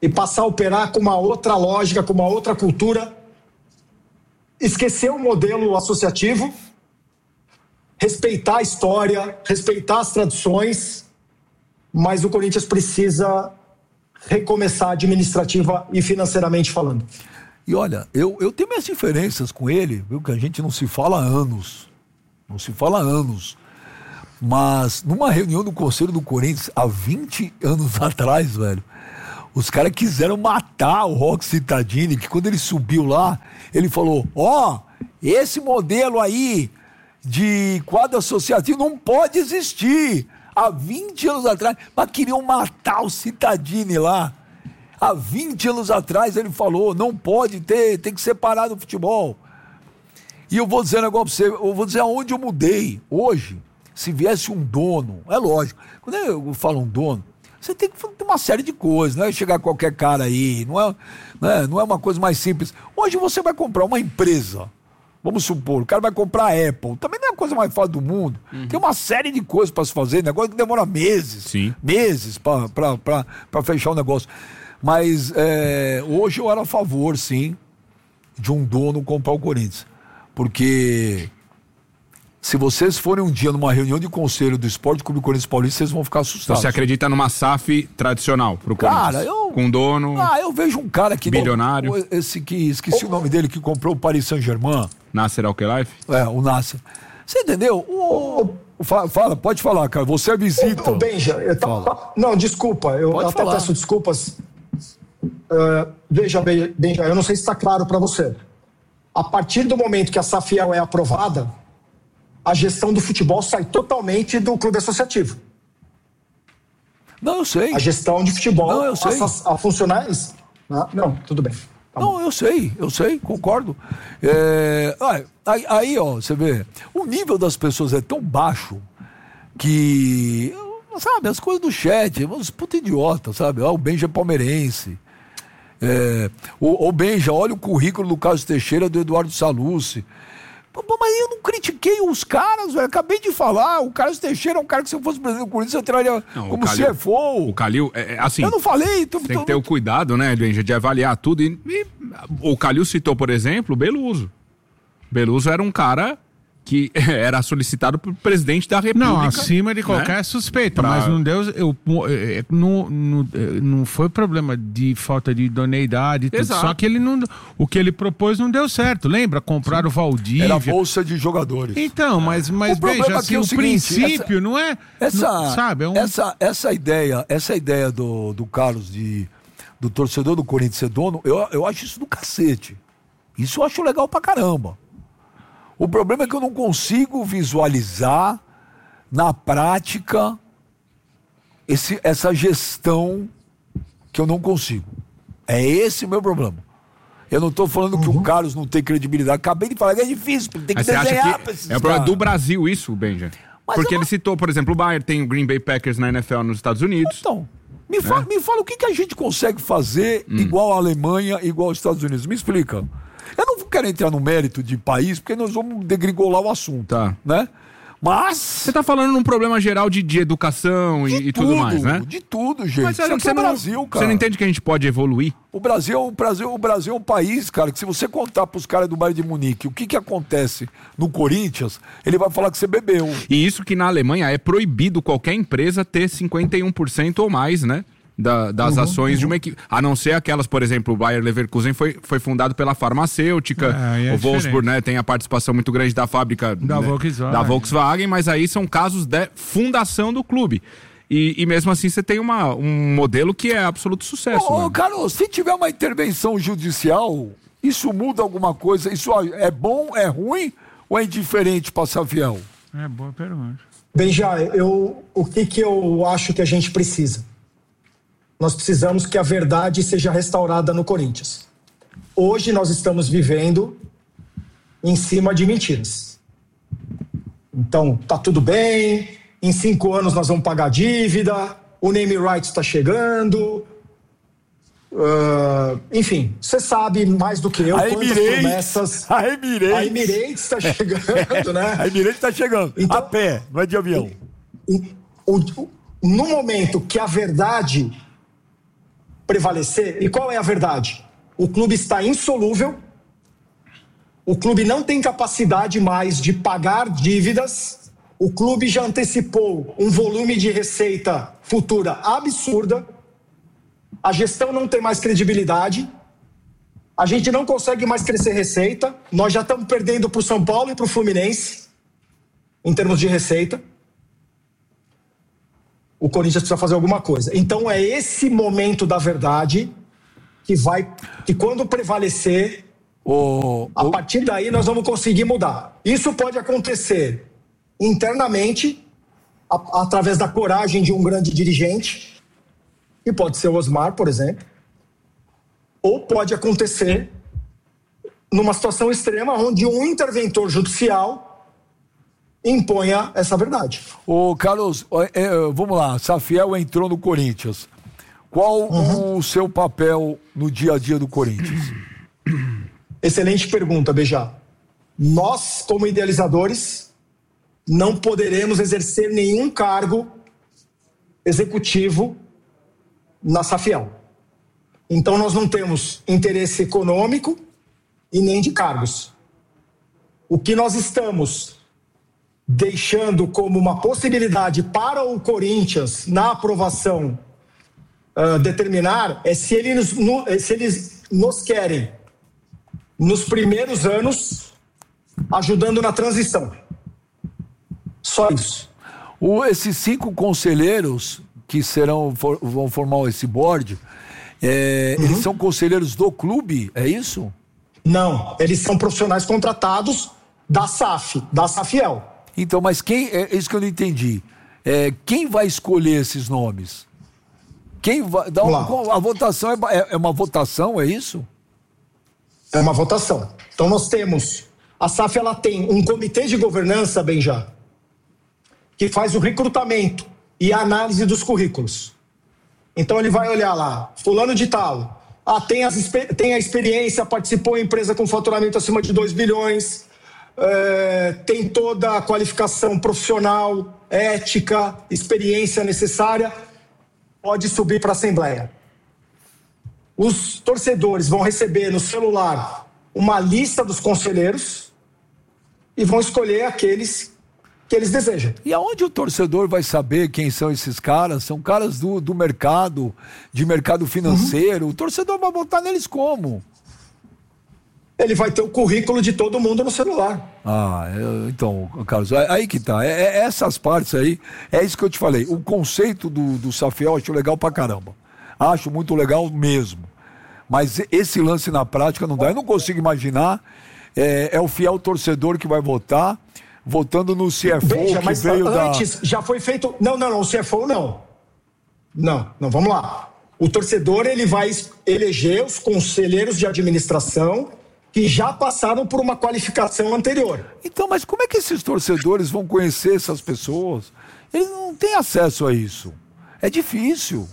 S2: e passar a operar com uma outra lógica, com uma outra cultura, esquecer o modelo associativo, respeitar a história, respeitar as tradições, mas o Corinthians precisa recomeçar administrativa e financeiramente falando.
S1: E olha, eu, eu tenho minhas diferenças com ele, viu, que a gente não se fala há anos. Não se fala há anos. Mas numa reunião do Conselho do Corinthians, há vinte anos atrás, velho, os caras quiseram matar o Roque Cittadini, que quando ele subiu lá, ele falou, ó, oh, esse modelo aí de quadro associativo não pode existir. Há vinte anos atrás, mas queriam matar o Cittadini lá. Há vinte anos atrás ele falou, não pode ter, tem que separar do futebol. E eu vou dizer um negócio pra você, eu vou dizer aonde eu mudei. Hoje, se viesse um dono, é lógico, quando eu falo um dono, você tem que ter uma série de coisas, não é chegar qualquer cara aí, não é, não é, não é uma coisa mais simples. Hoje você vai comprar uma empresa, vamos supor, o cara vai comprar a Apple, também não é a coisa mais fácil do mundo. Uhum. Tem uma série de coisas para se fazer, negócio que demora meses,
S4: Sim.
S1: meses para fechar o negócio. Mas é, hoje eu era a favor, sim, de um dono comprar o Corinthians. Porque se vocês forem um dia numa reunião de conselho do Esporte Clube Corinthians Paulista, vocês vão ficar assustados.
S4: Você acredita numa S A F tradicional pro Corinthians?
S1: Cara, eu...
S4: Com dono...
S1: Ah, eu vejo um cara que...
S4: Bilionário.
S1: Esse que... Esqueci oh. o nome dele, que comprou o Paris Saint-Germain.
S4: Nasser Al-Khelaifi?
S1: É, o Nasser. Você entendeu? O... Oh. Fala, fala, pode falar, cara. Você é visita.
S2: Ô, Benja, eu tava... Não, desculpa. Eu pode até falar. Peço desculpas. Uh, veja, Benja, eu não sei se está claro para você. A partir do momento que a Safiel é aprovada, a gestão do futebol sai totalmente do clube associativo.
S1: Não, eu sei.
S2: A gestão de futebol
S1: não, eu sei.
S2: A, a funcionários... Ah, não, tudo bem. Tá
S1: não,
S2: bom.
S1: eu sei, eu sei, concordo. É, aí, aí, ó, você vê, o nível das pessoas é tão baixo que, sabe, as coisas do chat, uns puta idiota, sabe? Ó, o Benja é palmeirense. É, o, o Benja, olha o currículo do Carlos Teixeira, do Eduardo Salucci. Pô, mas eu não critiquei os caras, velho. Acabei de falar. O Carlos Teixeira é um cara que, se eu fosse presidente do Corinthians, eu traria não, como C F O.
S4: O Calil, é, assim...
S1: Eu não falei. Tô,
S4: tem
S1: tô,
S4: que ter o cuidado, né, Benja, de avaliar tudo. E, e, o Calil citou, por exemplo, o Beluso. Beluso era um cara que era solicitado pelo presidente da República.
S3: Não, acima de qualquer né? suspeita, pra... mas não deu, eu, não, não, não foi problema de falta de idoneidade, tudo, só que ele não, o que ele propôs não deu certo, lembra? Compraram o Valdívia.
S1: Era bolsa de jogadores.
S3: Então, mas, mas veja, assim, é o, o seguinte, princípio essa, não é...
S1: Essa,
S3: não, sabe, é um...
S1: essa, essa ideia, essa ideia do, do Carlos, de, do torcedor do Corinthians ser dono, eu, eu acho isso do cacete. Isso eu acho legal pra caramba. O problema é que eu não consigo visualizar na prática esse, essa gestão que eu não consigo. É esse o meu problema. Eu não estou falando uhum. que o Carlos não tem credibilidade. Acabei de falar que é difícil, tem que
S4: Mas
S1: desenhar
S4: que
S1: pra esses
S4: é o problema
S1: caras.
S4: do Brasil isso, Benja. Mas Porque eu... ele citou, por exemplo, o Bayern tem o Green Bay Packers na N F L nos Estados Unidos.
S1: Então, me fala, é. me fala o que, que a gente consegue fazer hum. igual a Alemanha, igual aos Estados Unidos. Me explica. Eu não quero entrar no mérito de país, porque nós vamos degringolar o assunto,
S4: tá.
S1: né? Mas...
S4: Você tá falando num problema geral de, de educação
S1: de
S4: e, e
S1: tudo,
S4: tudo mais, né?
S1: De tudo, gente.
S4: Mas
S1: Isso aqui
S4: você
S1: é o
S4: não,
S1: Brasil, cara.
S4: Você não entende que a gente pode evoluir?
S1: O Brasil, o Brasil, o Brasil é um país, cara, que se você contar pros caras do Bayern de Munique o que que acontece no Corinthians, ele vai falar que você bebeu.
S4: E isso que na Alemanha é proibido qualquer empresa ter cinquenta e um por cento ou mais, né? Da, das uhum, ações uhum. de uma equipe. A não ser aquelas, por exemplo, o Bayer Leverkusen foi, foi fundado pela farmacêutica. É, é o Wolfsburg, né, tem a participação muito grande da fábrica
S3: da,
S4: né,
S3: Volkswagen.
S4: da Volkswagen, mas aí são casos de fundação do clube. E, e mesmo assim você tem uma, um modelo que é absoluto sucesso.
S1: Ô, Carlos, se tiver uma intervenção judicial, isso muda alguma coisa? Isso é bom, é ruim ou é indiferente para Safiel?
S3: É boa pergunta.
S2: Benja, eu, o que, que eu acho que a gente precisa? Nós precisamos que a verdade seja restaurada no Corinthians. Hoje nós estamos vivendo em cima de mentiras. Então, tá tudo bem, em cinco anos nós vamos pagar a dívida, o name rights está chegando, uh, enfim, você sabe mais do que eu
S1: a
S2: quantas
S1: Emirates,
S2: promessas...
S1: A Emirates.
S2: A Emirates está chegando, né?
S1: A Emirates está chegando, então, a pé, não é de avião.
S2: E, e, o, no momento que a verdade prevalecer, e qual é a verdade? O clube está insolúvel, o clube não tem capacidade mais de pagar dívidas, o clube já antecipou um volume de receita futura absurda, a gestão não tem mais credibilidade, a gente não consegue mais crescer receita, nós já estamos perdendo para o São Paulo e para o Fluminense, em termos de receita. O Corinthians precisa fazer alguma coisa. Então é esse momento da verdade que vai, que quando prevalecer,
S1: o,
S2: a
S1: o...
S2: partir daí nós vamos conseguir mudar. Isso pode acontecer internamente, a, através da coragem de um grande dirigente, que pode ser o Osmar, por exemplo, ou pode acontecer numa situação extrema onde um interventor judicial imponha essa verdade.
S1: Ô, Carlos, é, vamos lá, Safiel entrou no Corinthians. Qual uhum. o seu papel no dia a dia do Corinthians?
S2: Excelente pergunta, Bejá. Nós, como idealizadores, não poderemos exercer nenhum cargo executivo na Safiel. Então nós não temos interesse econômico e nem de cargos. O que nós estamos deixando como uma possibilidade para o Corinthians na aprovação uh, determinar é se eles, no, se eles nos querem nos primeiros anos ajudando na transição. Só isso.
S1: O, esses cinco conselheiros que serão, for, vão formar esse board, é, uhum. eles são conselheiros do clube, é isso?
S2: Não, eles são profissionais contratados da S A F, da Safiel.
S1: Então, mas quem, é isso que eu não entendi, é, quem vai escolher esses nomes? Quem vai, dá um, a votação é, é uma votação, é isso?
S2: É uma votação. Então nós temos, a S A F ela tem um comitê de governança, Benjá, que faz o recrutamento e a análise dos currículos. Então ele vai olhar lá, fulano de tal, ah, tem, as, tem a experiência, participou em empresa com faturamento acima de dois bilhões, é, tem toda a qualificação profissional, ética, experiência necessária, pode subir para a Assembleia. Os torcedores vão receber no celular uma lista dos conselheiros e vão escolher aqueles que eles desejam.
S1: E aonde o torcedor vai saber quem são esses caras? São caras do, do mercado, de mercado financeiro. Uhum. O torcedor vai votar neles como?
S2: Ele vai ter o currículo de todo mundo no celular.
S1: Ah, eu, então, Carlos, aí que tá. É, é, essas partes aí, é isso que eu te falei. O conceito do, do Safiel eu acho legal pra caramba. Acho muito legal mesmo. Mas esse lance na prática não dá. Eu não consigo imaginar. É, é o fiel torcedor que vai votar, votando no C F O.
S2: Veja,
S1: que
S2: mas
S1: veio
S2: antes
S1: da...
S2: já foi feito... Não, não, não, o C F O não. Não, não, vamos lá. O torcedor, ele vai eleger os conselheiros de administração que já passaram por uma qualificação anterior.
S1: Então, mas como é que esses torcedores vão conhecer essas pessoas? Eles não têm acesso a isso. É difícil.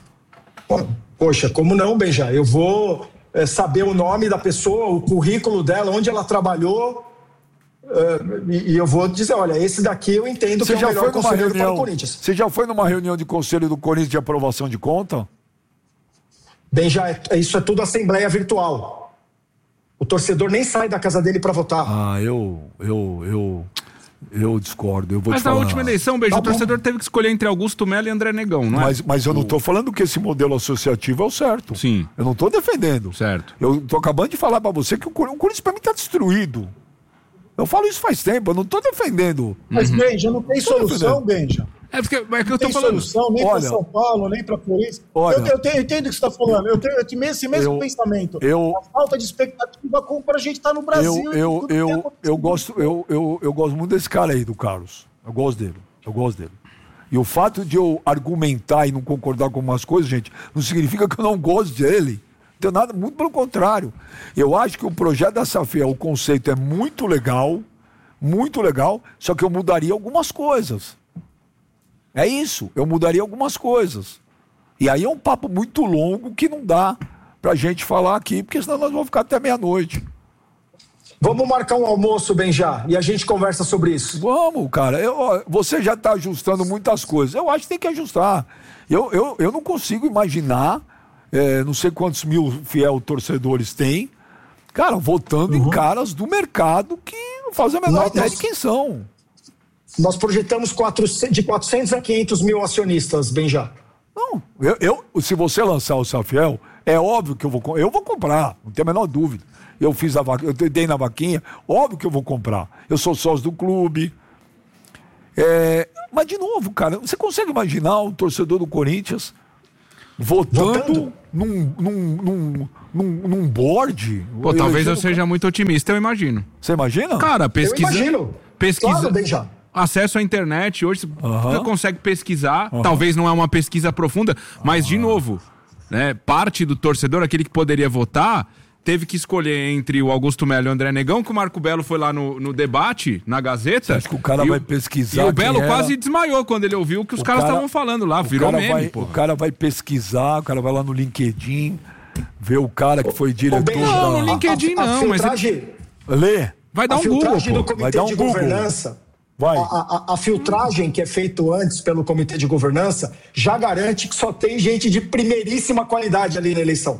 S2: Poxa, como não, Benja? Eu vou é, saber o nome da pessoa, o currículo dela, onde ela trabalhou, é, e, e eu vou dizer, olha, esse daqui eu entendo
S1: Você
S2: que é o melhor conselheiro
S1: reunião,
S2: para o Corinthians.
S1: Você já foi numa reunião de conselho do Corinthians de aprovação de conta?
S2: Benja, é, isso é tudo assembleia virtual. O torcedor nem sai da casa dele para votar.
S1: Ah, eu, eu, eu, eu discordo. Eu vou
S4: mas
S1: te falar.
S4: na última eleição, Beijo,
S2: tá
S4: o torcedor teve que escolher entre Augusto Melo e André Negão, não é?
S1: Mas, mas eu não estou falando que esse modelo associativo é o certo.
S4: Sim.
S1: Eu não estou defendendo.
S4: Certo.
S1: Eu estou acabando de falar para você que o Corinthians para mim está destruído. Eu falo isso faz tempo, eu não estou defendendo.
S7: Mas, uhum. Benja, não tem solução, Benja.
S4: É porque, é que eu
S7: tô
S4: tô falando.
S7: Solução, nem para São Paulo, nem para Corinthians. Eu, eu, eu entendo o que você está falando. Eu tenho, eu tenho esse mesmo eu, pensamento.
S1: Eu,
S7: a falta de expectativa para a gente estar tá no Brasil.
S1: Eu, eu, eu, eu, gosto, eu, eu, eu gosto muito desse cara aí, do Carlos. Eu gosto dele. Eu gosto dele. E o fato de eu argumentar e não concordar com umas coisas, gente, não significa que eu não gosto dele. Não tem nada, muito pelo contrário. Eu acho que o projeto da Safiel, o conceito é muito legal, muito legal, só que eu mudaria algumas coisas. É isso, eu mudaria algumas coisas. E aí é um papo muito longo que não dá pra gente falar aqui, porque senão nós vamos ficar até meia-noite.
S2: Vamos marcar um almoço, Benja, e a gente conversa sobre isso.
S1: Vamos, cara. Eu, você já tá ajustando muitas coisas. Eu acho que tem que ajustar. Eu, eu, eu não consigo imaginar é, não sei quantos mil fiel torcedores tem, cara, votando uhum. em caras do mercado que não fazem a menor nós, ideia de quem são.
S2: Nós projetamos quatrocentos, de quatrocentos a quinhentos mil acionistas, Benja.
S1: Não, eu, eu, se você lançar o Safiel, é óbvio que eu vou, eu vou comprar, não tem a menor dúvida. Eu fiz a vaquinha, eu dei na vaquinha, óbvio que eu vou comprar. Eu sou sócio do clube. É, mas, de novo, cara, você consegue imaginar um torcedor do Corinthians votando, votando? Num, num, num, num, num board?
S4: Pô, talvez eu seja muito otimista, eu imagino.
S1: Você imagina?
S4: Cara, pesquisa... Eu imagino. Pesquisa...
S2: Claro, Benja.
S4: Acesso à internet, hoje
S1: uhum.
S4: você consegue pesquisar, uhum. talvez não é uma pesquisa profunda, mas, uhum. de novo, né, parte do torcedor, aquele que poderia votar... teve que escolher entre o Augusto Melo e o André Negão, que o Marco Belo foi lá no, no debate, na Gazeta.
S1: Acho que o cara vai
S4: o,
S1: pesquisar.
S4: E o Belo quase desmaiou quando ele ouviu o que os o caras estavam falando lá, virou meme,
S1: vai,
S4: porra.
S1: O cara vai pesquisar, o cara vai lá no LinkedIn, ver o cara que foi diretor
S2: Bem,
S1: da...
S4: Não, no LinkedIn
S2: a, a,
S4: não,
S2: a filtragem,
S1: mas... Lê.
S4: Vai dar um Google, pô.
S2: Do comitê
S1: vai dar um
S2: de
S1: Google.
S2: governança...
S1: Vai.
S2: A, a, a filtragem que é feita antes pelo comitê de governança já garante que só tem gente de primeiríssima qualidade ali na eleição.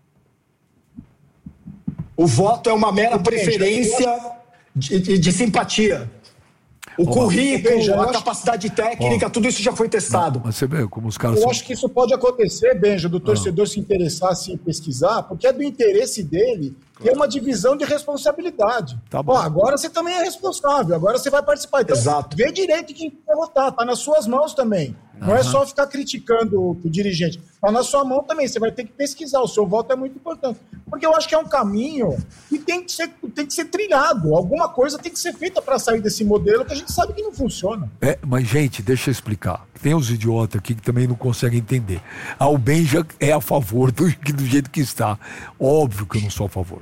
S2: O voto é uma mera preferência de, de, de simpatia. O oh, currículo, Benja, a capacidade acho... técnica, oh. tudo isso já foi testado.
S1: Mas você vê como os caras...
S7: Eu
S1: são...
S7: acho que isso pode acontecer, Benja, do torcedor ah. se interessar, se pesquisar, porque é do interesse dele e é uma divisão de responsabilidade.
S1: Tá bom.
S7: Ó, agora você também é responsável, agora você vai participar. Então,
S2: Exato.
S7: Vê direito quem quer votar, tá nas suas mãos também. Não uhum. é só ficar criticando o, o dirigente. Tá na sua mão também, você vai ter que pesquisar. O seu voto é muito importante. Porque eu acho que é um caminho que tem que ser, tem que ser trilhado. Alguma coisa tem que ser feita para sair desse modelo que a gente sabe que não funciona.
S1: É, mas, gente, deixa eu explicar. Tem uns idiotas aqui que também não conseguem entender. Ah, o Benja é a favor do, do jeito que está. Óbvio que eu não sou a favor.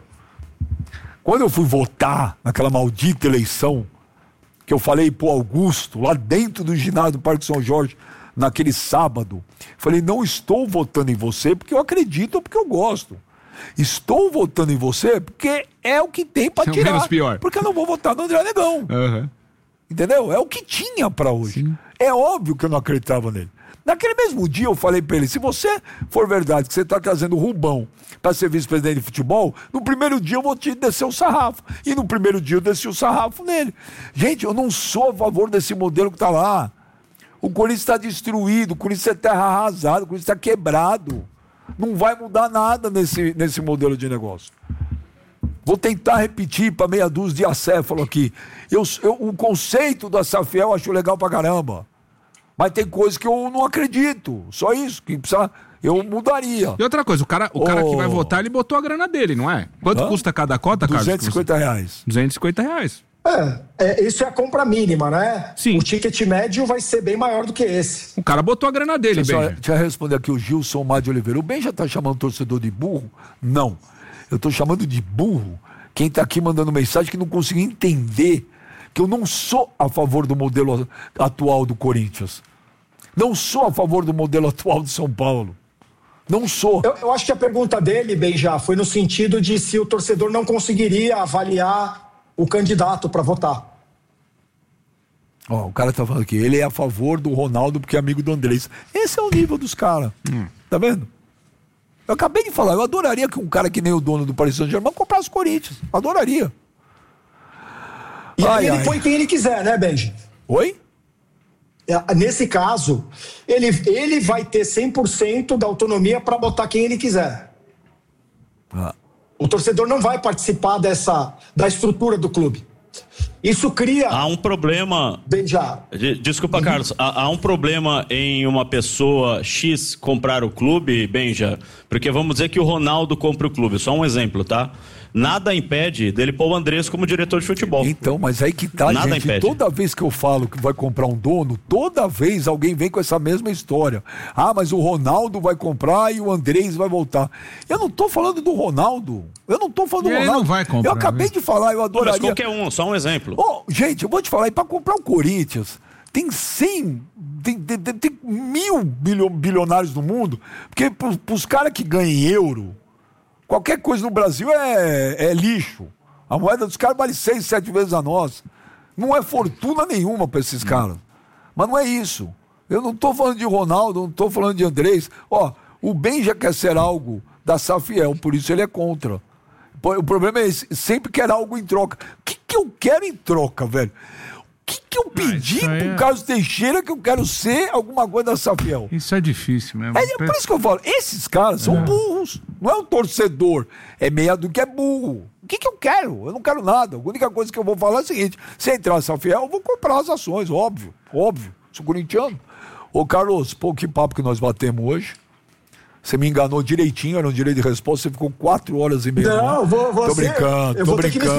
S1: Quando eu fui votar naquela maldita eleição, que eu falei pro Augusto, lá dentro do ginásio do Parque São Jorge, naquele sábado, falei, não estou votando em você porque eu acredito ou porque eu gosto. Estou votando em você porque é o que tem para tirar.
S4: Menos pior.
S1: Porque eu não vou votar no André Negão.
S4: Uhum.
S1: Entendeu? É o que tinha para hoje. Sim. É óbvio que eu não acreditava nele. Naquele mesmo dia eu falei para ele, se você for verdade que você está trazendo o Rubão para ser vice-presidente de futebol, no primeiro dia eu vou te descer o sarrafo. E no primeiro dia eu desci o sarrafo nele. Gente, eu não sou a favor desse modelo que está lá. O Corinthians está destruído, o Corinthians é terra arrasada, o Corinthians está quebrado. Não vai mudar nada nesse, nesse modelo de negócio. Vou tentar repetir para meia dúzia de acéfalo aqui. Eu, eu, o conceito da Safiel eu acho legal pra caramba. Mas tem coisas que eu não acredito. Só isso, que precisa, eu mudaria.
S4: E outra coisa, o cara, o oh. cara que vai votar, ele botou a grana dele, não é? Quanto Hã? custa cada cota, Carlos?
S1: duzentos e cinquenta reais.
S4: duzentos e cinquenta reais.
S2: É, é, isso é a compra mínima, né?
S4: Sim.
S2: O ticket médio vai ser bem maior do que esse.
S4: O cara botou a grana dele,
S1: Benja.
S4: Benja.
S1: Deixa eu responder aqui o Gilson Mar de Oliveira. O Benja tá chamando o torcedor de burro? Não. Eu tô chamando de burro quem tá aqui mandando mensagem que não conseguiu entender que eu não sou a favor do modelo atual do Corinthians. Não sou a favor do modelo atual de São Paulo. Não sou.
S2: Eu, eu acho que a pergunta dele, Benja, foi no sentido de se o torcedor não conseguiria avaliar o candidato para votar.
S1: Ó, o cara tá falando aqui, ele é a favor do Ronaldo porque é amigo do Andrés. Esse é o nível dos caras. Hum. Tá vendo? Eu acabei de falar, eu adoraria que um cara que nem o dono do Paris Saint-Germain comprasse o Corinthians. Adoraria.
S2: E ai, aí ele ai. põe quem ele quiser, né, Benji?
S1: Oi?
S2: Nesse caso, ele, ele vai ter cem por cento da autonomia para botar quem ele quiser.
S1: Ah.
S2: O torcedor não vai participar dessa, da estrutura do clube. Isso cria...
S6: Há um problema...
S2: Benja.
S6: Desculpa, uhum. Carlos. Há, há um problema em uma pessoa X comprar o clube, Benja, porque vamos dizer que o Ronaldo compra o clube. Só um exemplo, tá? Nada impede dele pôr o Andrés como diretor de futebol.
S1: Então, mas aí que tá,
S6: Nada
S1: gente.
S6: impede.
S1: Toda vez que eu falo que vai comprar um dono, toda vez alguém vem com essa mesma história. Ah, mas o Ronaldo vai comprar e o Andrés vai voltar. Eu não tô falando do Ronaldo. Eu não tô falando do
S4: Ele
S1: Ronaldo.
S4: não vai comprar,
S1: eu acabei
S4: né?
S1: de falar, eu adoraria.
S6: Mas qualquer um, só um exemplo.
S1: Oh, gente, eu vou te falar, e pra comprar o Corinthians, tem cem, tem, tem, tem, tem mil bilionários no mundo, porque pros, pros caras que ganham em euro, qualquer coisa no Brasil é, é lixo. A moeda dos caras vale seis, sete vezes a nossa. Não é fortuna nenhuma para esses caras. Mas não é isso. Eu não tô falando de Ronaldo, não tô falando de Andrés. Ó, O Benja quer ser algo da Safiel, por isso ele é contra. O problema é esse, sempre quer algo em troca. O que, que eu quero em troca, velho? O que, que eu pedi pro
S3: é...
S1: Carlos Teixeira que eu quero ser alguma coisa da Safiel?
S3: Isso é difícil mesmo.
S1: É, é por isso que eu falo, esses caras são é. burros. Não é um torcedor, é meia do que é burro. O que, que eu quero? Eu não quero nada. A única coisa que eu vou falar é o seguinte: se entrar a Safiel, eu vou comprar as ações, óbvio, óbvio. Sou corintiano. Ô, Carlos, pô, que papo que nós batemos hoje. Você me enganou direitinho, era um direito de resposta, você ficou quatro horas e meia.
S2: Não, vou, vou
S1: Tô
S2: ser,
S1: brincando,
S2: eu
S1: tô
S2: vou
S1: brincando.
S2: Ter que